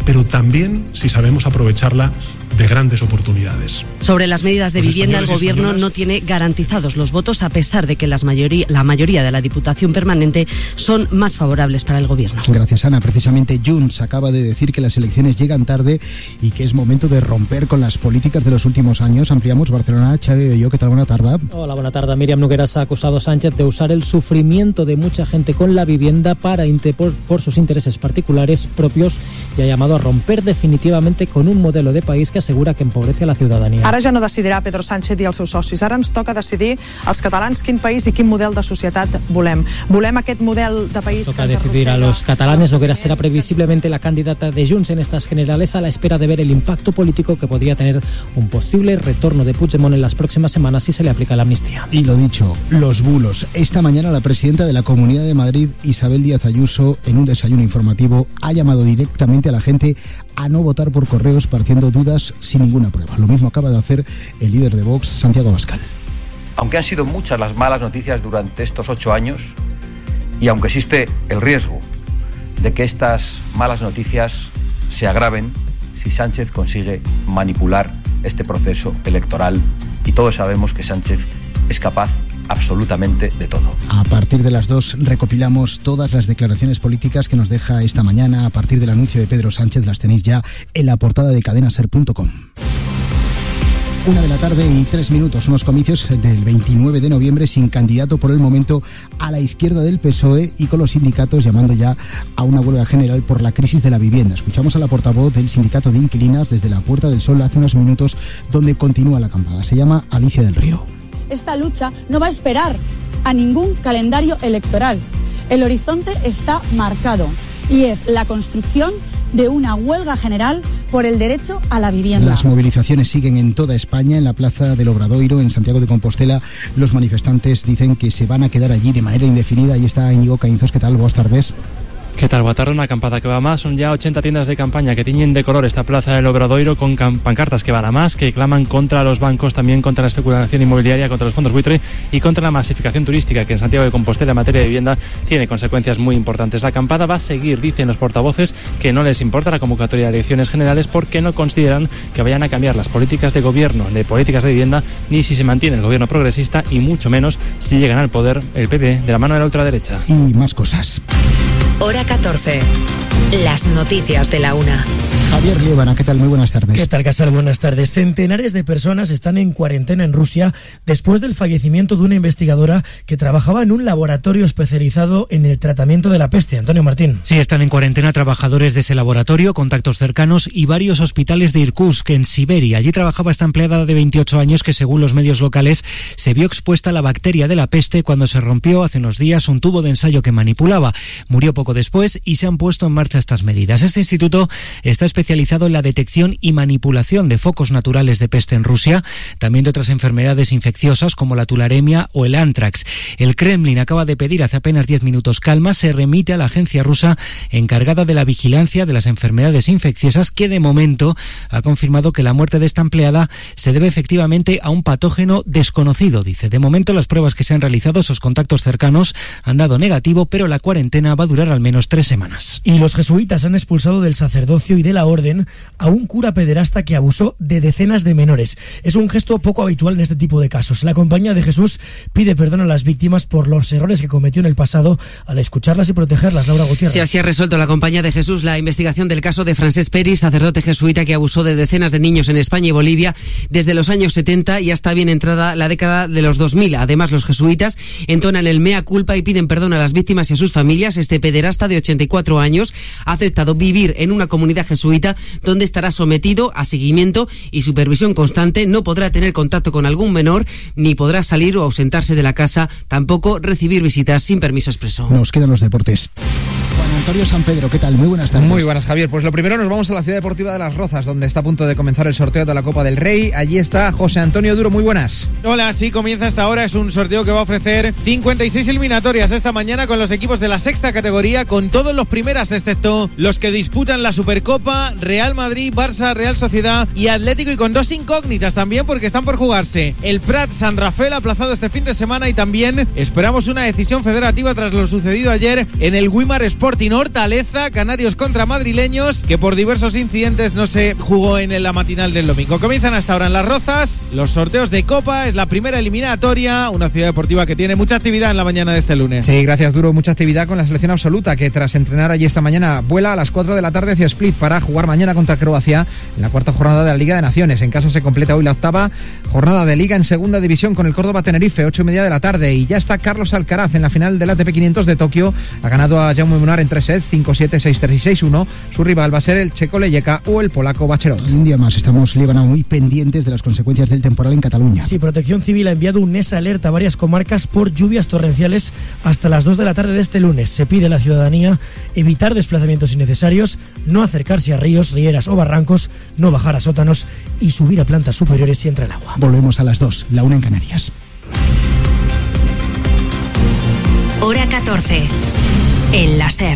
pero también si sabemos aprovecharla de grandes oportunidades. Sobre las medidas de vivienda, el Gobierno no tiene garantizados los votos, a pesar de que la mayoría de la Diputación Permanente son más favorables para el Gobierno. Gracias, Ana. Precisamente Junts acaba de decir que las elecciones llegan tarde y que es momento de romper con las políticas de los últimos años. Ampliamos Barcelona. Xavi Belló, ¿qué tal? Buena tarde. Hola, buena tarde. Míriam Nogueras ha acusado a Sánchez de usar el sufrimiento de mucha gente con la vivienda por sus intereses particulares propios y ha llamado a romper definitivamente con un modelo de país que asegura que empobrece a la ciudadanía. Ara ja no decidirà Pedro Sánchez i els seus socis. Ara ens toca decidir als catalans quin país i quin model de societat volem. Volem aquest model de país toca que ens decidir a los catalanes. Nogueras será previsiblemente la candidata de Junts en estas generales, a la espera de ver el impacto político que podría tener un posible retorno de Puigdemont en las próximas semanas si se le aplica la amnistía. Y lo dicho, los bulos. Esta mañana la presidenta de la Comunidad de Madrid, Isabel Díaz Ayuso, en un desayuno informativo, ha llamado directamente a la gente a no votar por correos partiendo dudas sin ninguna prueba. Lo mismo acaba de hacer el líder de Vox, Santiago Abascal. Aunque han sido muchas las malas noticias durante estos 8 años y aunque existe el riesgo de que estas malas noticias se agraven si Sánchez consigue manipular este proceso electoral, y todos sabemos que Sánchez es capaz absolutamente de todo. A partir de las 2 recopilamos todas las declaraciones políticas que nos deja esta mañana. A partir del anuncio de Pedro Sánchez las tenéis ya en la portada de cadenaser.com. 1:03 p.m, unos comicios del 29 de noviembre sin candidato por el momento a la izquierda del PSOE y con los sindicatos llamando ya a una huelga general por la crisis de la vivienda. Escuchamos a la portavoz del sindicato de inquilinas desde la Puerta del Sol hace unos minutos, donde continúa la acampada. Se llama Alicia del Río. Esta lucha no va a esperar a ningún calendario electoral. El horizonte está marcado y es la construcción de una huelga general por el derecho a la vivienda. Las movilizaciones siguen en toda España. En la Plaza del Obradoiro, en Santiago de Compostela, los manifestantes dicen que se van a quedar allí de manera indefinida. Ahí está Íñigo Caínzos. ¿Qué tal? Buenas tardes. ¿Qué tal? Boa tarde, una acampada que va más. Son ya 80 tiendas de campaña que tiñen de color esta Plaza del Obradoiro con pancartas que van a más, que claman contra los bancos, también contra la especulación inmobiliaria, contra los fondos buitre y contra la masificación turística que en Santiago de Compostela en materia de vivienda tiene consecuencias muy importantes. La acampada va a seguir, dicen los portavoces, que no les importa la convocatoria de elecciones generales porque no consideran que vayan a cambiar las políticas de gobierno, de políticas de vivienda, ni si se mantiene el gobierno progresista y mucho menos si llegan al poder el PP de la mano de la ultraderecha. Y más cosas. Hora 14. Las noticias de la una. Javier Liébana, ¿qué tal? Muy buenas tardes. ¿Qué tal, Casal? Buenas tardes. Centenares de personas están en cuarentena en Rusia después del fallecimiento de una investigadora que trabajaba en un laboratorio especializado en el tratamiento de la peste. Antonio Martín. Sí, están en cuarentena trabajadores de ese laboratorio, contactos cercanos y varios hospitales de Irkutsk, en Siberia. Allí trabajaba esta empleada de 28 años que, según los medios locales, se vio expuesta a la bacteria de la peste cuando se rompió hace unos días un tubo de ensayo que manipulaba. Murió poco después y se han puesto en marcha estas medidas. Este instituto está especializado en la detección y manipulación de focos naturales de peste en Rusia, también de otras enfermedades infecciosas como la tularemia o el antrax. El Kremlin acaba de pedir hace apenas 10 minutos calma, se remite a la agencia rusa encargada de la vigilancia de las enfermedades infecciosas, que de momento ha confirmado que la muerte de esta empleada se debe efectivamente a un patógeno desconocido. Dice, de momento las pruebas que se han realizado, esos contactos cercanos, han dado negativo, pero la cuarentena va a durar al menos 3 semanas. Y los jesuitas han expulsado del sacerdocio y de la orden a un cura pederasta que abusó de decenas de menores. Es un gesto poco habitual en este tipo de casos. La Compañía de Jesús pide perdón a las víctimas por los errores que cometió en el pasado al escucharlas y protegerlas. Laura Gutiérrez. Sí, así ha resuelto la Compañía de Jesús la investigación del caso de Francesc Peris, sacerdote jesuita que abusó de decenas de niños en España y Bolivia desde los años 70 y hasta bien entrada la década de los 2000. Además, los jesuitas entonan el mea culpa y piden perdón a las víctimas y a sus familias. Este pederasta de 84 años ha aceptado vivir en una comunidad jesuita donde estará sometido a seguimiento y supervisión constante. No podrá tener contacto con algún menor, ni podrá salir o ausentarse de la casa, tampoco recibir visitas sin permiso expreso. Nos quedan los deportes. Juan Antonio San Pedro, ¿qué tal? Muy buenas tardes. Muy buenas, Javier. Pues lo primero, nos vamos a la Ciudad Deportiva de Las Rozas, donde está a punto de comenzar el sorteo de la Copa del Rey. Allí está José Antonio Duro. Muy buenas. Hola, sí, comienza esta hora. Es un sorteo que va a ofrecer 56 eliminatorias esta mañana con los equipos de la sexta categoría, con todos los primeras, excepto los que disputan la Supercopa: Real Madrid, Barça, Real Sociedad y Atlético, y con 2 incógnitas también porque están por jugarse el Prat San Rafael, aplazado este fin de semana, y también esperamos una decisión federativa tras lo sucedido ayer en el Wimar Sporting. Hortaleza, Canarios contra madrileños, que por diversos incidentes no se jugó en la matinal del domingo. Comienzan hasta ahora en Las Rozas los sorteos de Copa, es la primera eliminatoria, una ciudad deportiva que tiene mucha actividad en la mañana de este lunes. Sí, gracias Duro, mucha actividad con la selección absoluta, que tras entrenar allí esta mañana vuela a las 4 de la tarde hacia Split para jugar mañana contra Croacia en la cuarta jornada de la Liga de Naciones. En casa se completa hoy la octava jornada de Liga en segunda división con el Córdoba Tenerife, 8:30 de la tarde, y ya está Carlos Alcaraz en la final del ATP 500 de Tokio. Ha ganado a Jaume Munar en 3 sets, 5-7, 6-3 y 6-1. Su rival va a ser el checo Leyeka o el polaco Bachelot. Un día más estamos, Líbana, muy pendientes de las consecuencias del temporal en Cataluña. Sí, Protección Civil ha enviado un NES alerta a varias comarcas por lluvias torrenciales hasta las 2 de la tarde de este lunes. Se pide a la ciudadanía evitar desplazamientos innecesarios, no acercarse a ríos, rieras o barrancos, no bajar a sótanos y subir a plantas superiores si entra el agua. Volvemos a las 2, la 1 en Canarias. Hora 14. En la SER.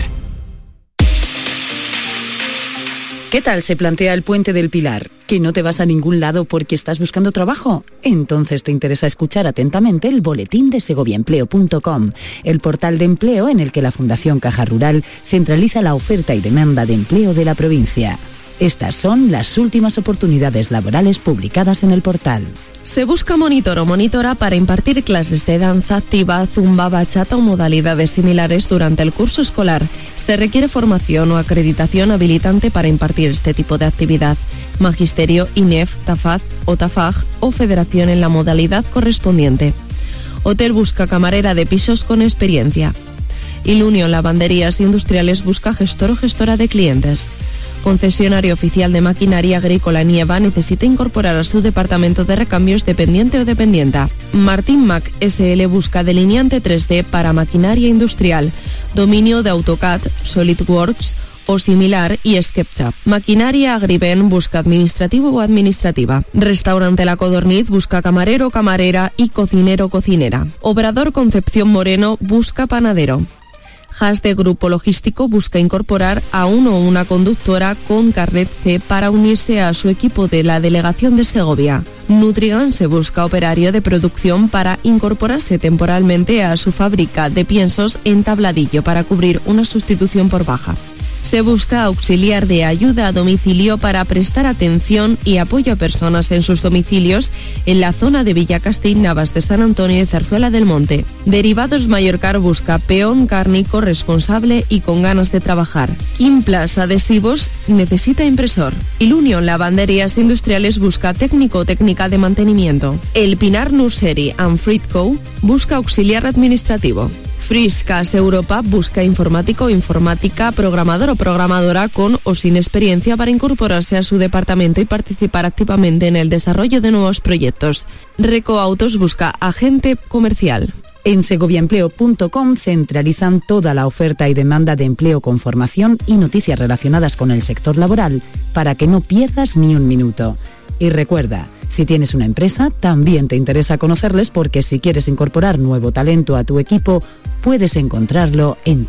¿Qué tal se plantea el Puente del Pilar? ¿Que no te vas a ningún lado porque estás buscando trabajo? Entonces te interesa escuchar atentamente el boletín de segoviaempleo.com, el portal de empleo en el que la Fundación Caja Rural centraliza la oferta y demanda de empleo de la provincia. Estas son las últimas oportunidades laborales publicadas en el portal. Se busca monitor o monitora para impartir clases de danza activa, zumba, bachata o modalidades similares durante el curso escolar. Se requiere formación o acreditación habilitante para impartir este tipo de actividad. Magisterio, INEF, TAFAZ o TAFAG o federación en la modalidad correspondiente. Hotel busca camarera de pisos con experiencia. Ilunion Lavanderías Industriales busca gestor o gestora de clientes. Concesionario oficial de maquinaria agrícola Nieva necesita incorporar a su departamento de recambios dependiente o dependienta. Martín Mac SL busca delineante 3D para maquinaria industrial, dominio de AutoCAD, SolidWorks o similar y SketchUp. Maquinaria Agriben busca administrativo o administrativa. Restaurante La Codorniz busca camarero, camarera y cocinero, cocinera. Obrador Concepción Moreno busca panadero. Haas de Grupo Logístico busca incorporar a uno o una conductora con carnet C para unirse a su equipo de la delegación de Segovia. Nutrigan se busca operario de producción para incorporarse temporalmente a su fábrica de piensos en Tabladillo para cubrir una sustitución por baja. Se busca auxiliar de ayuda a domicilio para prestar atención y apoyo a personas en sus domicilios en la zona de Villacastín, Navas de San Antonio y Zarzuela del Monte. Derivados Mallorcar busca peón cárnico responsable y con ganas de trabajar. Kimplas Adhesivos necesita impresor. Ilunion Lavanderías Industriales busca técnico o técnica de mantenimiento. El Pinar Nursery and Fruit Co. busca auxiliar administrativo. Friscas Europa busca informático o informática, programador o programadora con o sin experiencia para incorporarse a su departamento y participar activamente en el desarrollo de nuevos proyectos. Reco Autos busca agente comercial. En segoviaempleo.com centralizan toda la oferta y demanda de empleo con formación y noticias relacionadas con el sector laboral para que no pierdas ni un minuto. Y recuerda, si tienes una empresa, también te interesa conocerles porque si quieres incorporar nuevo talento a tu equipo, puedes encontrarlo en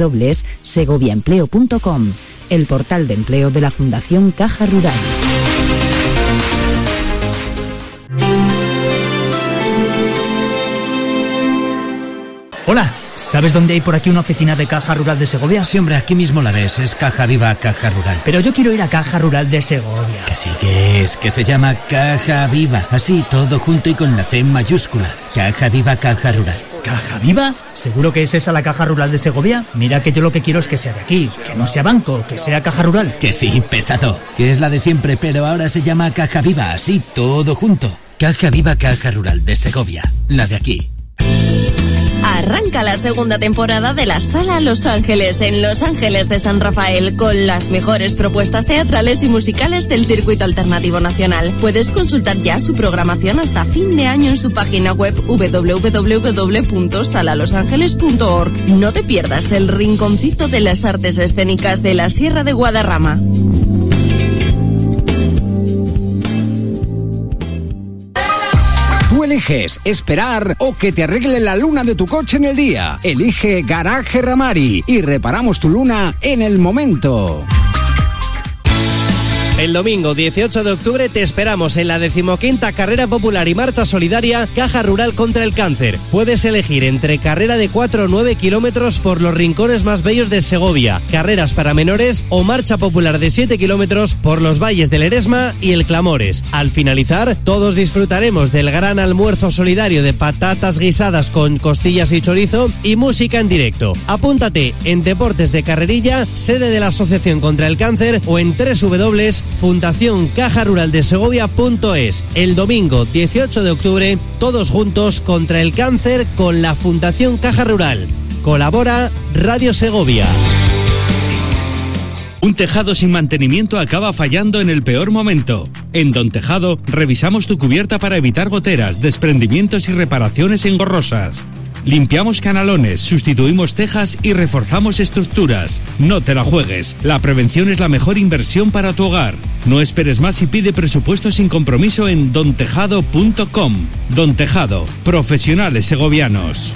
www.segoviaempleo.com, el portal de empleo de la Fundación Caja Rural. Hola, ¿sabes dónde hay por aquí una oficina de Caja Rural de Segovia? Sí, hombre, aquí mismo la ves, es Caja Viva Caja Rural. Pero yo quiero ir a Caja Rural de Segovia. Que sí que es, que se llama Caja Viva, así todo junto y con la C mayúscula. Caja Viva Caja Rural. ¿Caja Viva? ¿Seguro que es esa la Caja Rural de Segovia? Mira que yo lo que quiero es que sea de aquí, que no sea banco, que sea Caja Rural. Que sí, pesado, que es la de siempre, pero ahora se llama Caja Viva, así todo junto. Caja Viva Caja Rural de Segovia, la de aquí. Arranca la segunda temporada de la Sala Los Ángeles en Los Ángeles de San Rafael con las mejores propuestas teatrales y musicales del circuito alternativo nacional. Puedes consultar ya su programación hasta fin de año en su página web www.salalosangeles.org. No te pierdas el rinconcito de las artes escénicas de la Sierra de Guadarrama. Tú eliges esperar o que te arregle la luna de tu coche en el día. Elige Garaje Ramari y reparamos tu luna en el momento. El domingo 18 de octubre te esperamos en la 15ª Carrera Popular y Marcha Solidaria Caja Rural contra el Cáncer. Puedes elegir entre carrera de 4 o 9 kilómetros por los rincones más bellos de Segovia, carreras para menores o marcha popular de 7 kilómetros por los valles del Eresma y el Clamores. Al finalizar, todos disfrutaremos del gran almuerzo solidario de patatas guisadas con costillas y chorizo y música en directo. Apúntate en Deportes de Carrerilla, sede de la Asociación contra el Cáncer, o en www.fundacioncajaruraldesegovia.es. El domingo 18 de octubre, todos juntos contra el cáncer con la Fundación Caja Rural. Colabora Radio Segovia. Un tejado sin mantenimiento acaba fallando en el peor momento. En Don Tejado revisamos tu cubierta para evitar goteras, desprendimientos y reparaciones engorrosas. Limpiamos canalones, sustituimos tejas y reforzamos estructuras. No te la juegues. La prevención es la mejor inversión para tu hogar. No esperes más y pide presupuesto sin compromiso en dontejado.com. Don Tejado, profesionales segovianos.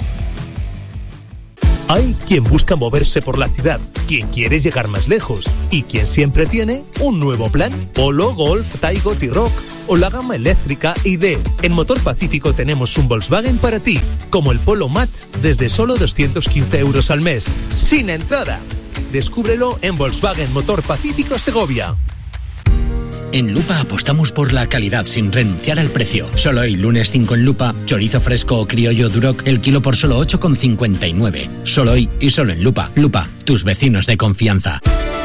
Hay quien busca moverse por la ciudad, quien quiere llegar más lejos y quien siempre tiene un nuevo plan. Polo, Golf, Taigo, T-Roc o la gama eléctrica ID. En Motor Pacífico tenemos un Volkswagen para ti, como el Polo Mat, desde solo 215 euros al mes, sin entrada. Descúbrelo en Volkswagen Motor Pacífico Segovia. En Lupa apostamos por la calidad sin renunciar al precio. Solo hoy, lunes 5 en Lupa, chorizo fresco o criollo Duroc, el kilo por solo 8,59. Solo hoy y solo en Lupa. Lupa, tus vecinos de confianza.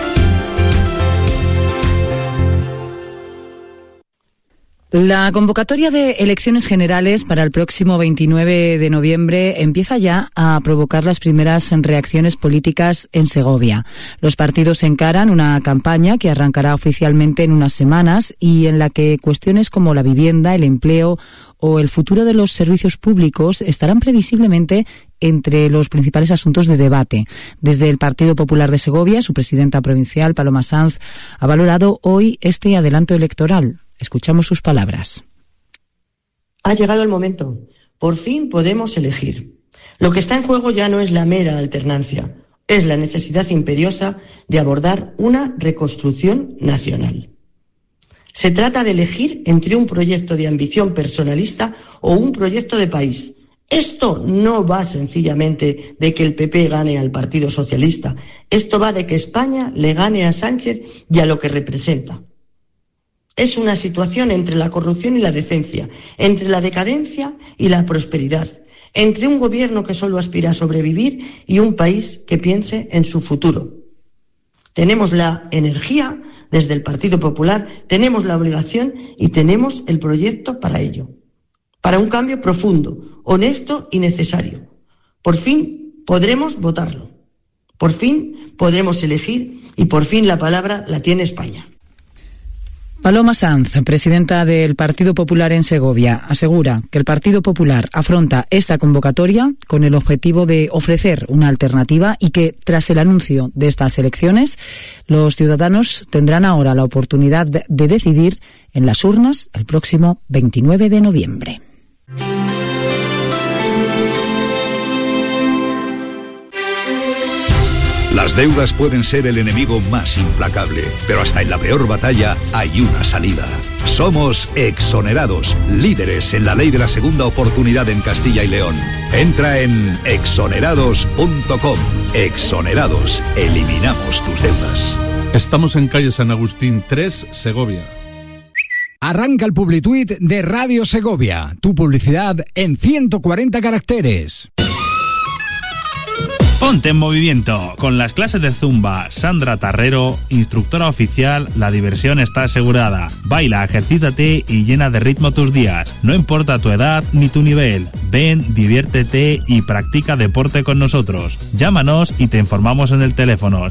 La convocatoria de elecciones generales para el próximo 29 de noviembre empieza ya a provocar las primeras reacciones políticas en Segovia. Los partidos encaran una campaña que arrancará oficialmente en unas semanas y en la que cuestiones como la vivienda, el empleo o el futuro de los servicios públicos estarán previsiblemente entre los principales asuntos de debate. Desde el Partido Popular de Segovia, su presidenta provincial, Paloma Sanz, ha valorado hoy este adelanto electoral. Escuchamos sus palabras. Ha llegado el momento. Por fin podemos elegir. Lo que está en juego ya no es la mera alternancia, es la necesidad imperiosa de abordar una reconstrucción nacional. Se trata de elegir entre un proyecto de ambición personalista o un proyecto de país. Esto no va sencillamente de que el PP gane al Partido Socialista. Esto va de que España le gane a Sánchez y a lo que representa. Es una situación entre la corrupción y la decencia, entre la decadencia y la prosperidad, entre un gobierno que solo aspira a sobrevivir y un país que piense en su futuro. Tenemos la energía desde el Partido Popular, tenemos la obligación y tenemos el proyecto para ello. Para un cambio profundo, honesto y necesario. Por fin podremos votarlo. Por fin podremos elegir y por fin la palabra la tiene España. Paloma Sanz, presidenta del Partido Popular en Segovia, asegura que el Partido Popular afronta esta convocatoria con el objetivo de ofrecer una alternativa y que, tras el anuncio de estas elecciones, los ciudadanos tendrán ahora la oportunidad de decidir en las urnas el próximo 29 de noviembre. Las deudas pueden ser el enemigo más implacable, pero hasta en la peor batalla hay una salida. Somos Exonerados, líderes en la ley de la segunda oportunidad en Castilla y León. Entra en exonerados.com. Exonerados, eliminamos tus deudas. Estamos en calle San Agustín 3, Segovia. Arranca el Publituit de Radio Segovia. Tu publicidad en 140 caracteres. Ponte en movimiento. Con las clases de Zumba, Sandra Tarrero, instructora oficial, la diversión está asegurada. Baila, ejercítate y llena de ritmo tus días. No importa tu edad ni tu nivel. Ven, diviértete y practica deporte con nosotros. Llámanos y te informamos en el teléfono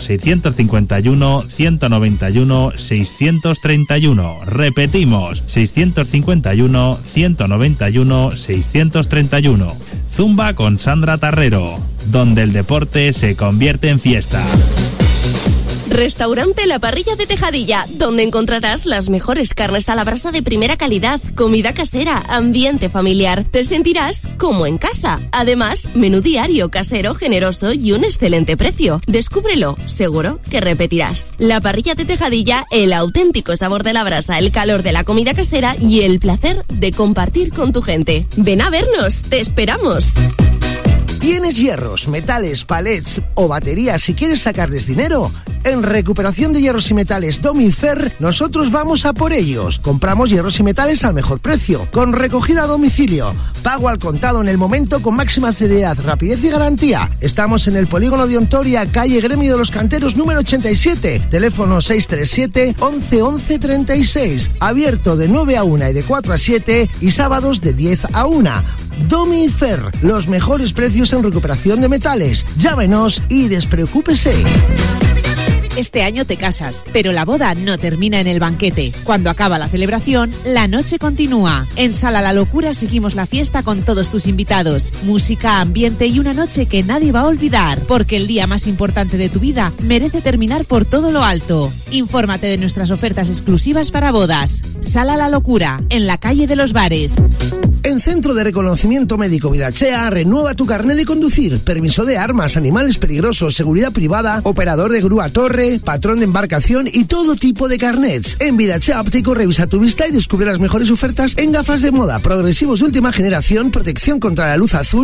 651-191-631. Repetimos, 651-191-631. Zumba con Sandra Tarrero, donde el deporte se convierte en fiesta. Restaurante La Parrilla de Tejadilla, donde encontrarás las mejores carnes a la brasa de primera calidad, comida casera, ambiente familiar. Te sentirás como en casa. Además, menú diario, casero, generoso y un excelente precio. Descúbrelo, seguro que repetirás. La Parrilla de Tejadilla, el auténtico sabor de la brasa, el calor de la comida casera y el placer de compartir con tu gente. Ven a vernos, te esperamos. ¿Tienes hierros, metales, palets o baterías y quieres sacarles dinero? En Recuperación de Hierros y Metales Domifer, nosotros vamos a por ellos. Compramos hierros y metales al mejor precio, con recogida a domicilio, pago al contado en el momento con máxima seriedad, rapidez y garantía. Estamos en el Polígono de Ontoria, calle Gremio de los Canteros número 87, teléfono 637 11 11 36, abierto de 9 a 1 y de 4 a 7 y sábados de 10 a 1. Domifer, los mejores precios en recuperación de metales. Llámenos y despreocúpese. Este año te casas, pero la boda no termina en el banquete. Cuando acaba la celebración, la noche continúa. En Sala La Locura seguimos la fiesta con todos tus invitados. Música, ambiente y una noche que nadie va a olvidar, porque el día más importante de tu vida merece terminar por todo lo alto. Infórmate de nuestras ofertas exclusivas para bodas. Sala La Locura, en la calle de los Bares. En Centro de Reconocimiento Médico Vidachea, renueva tu carnet de conducir, permiso de armas, animales peligrosos, seguridad privada, operador de grúa torre, patrón de embarcación y todo tipo de carnets. En Vidachea Óptico revisa tu vista y descubre las mejores ofertas en gafas de moda, progresivos de última generación, protección contra la luz azul,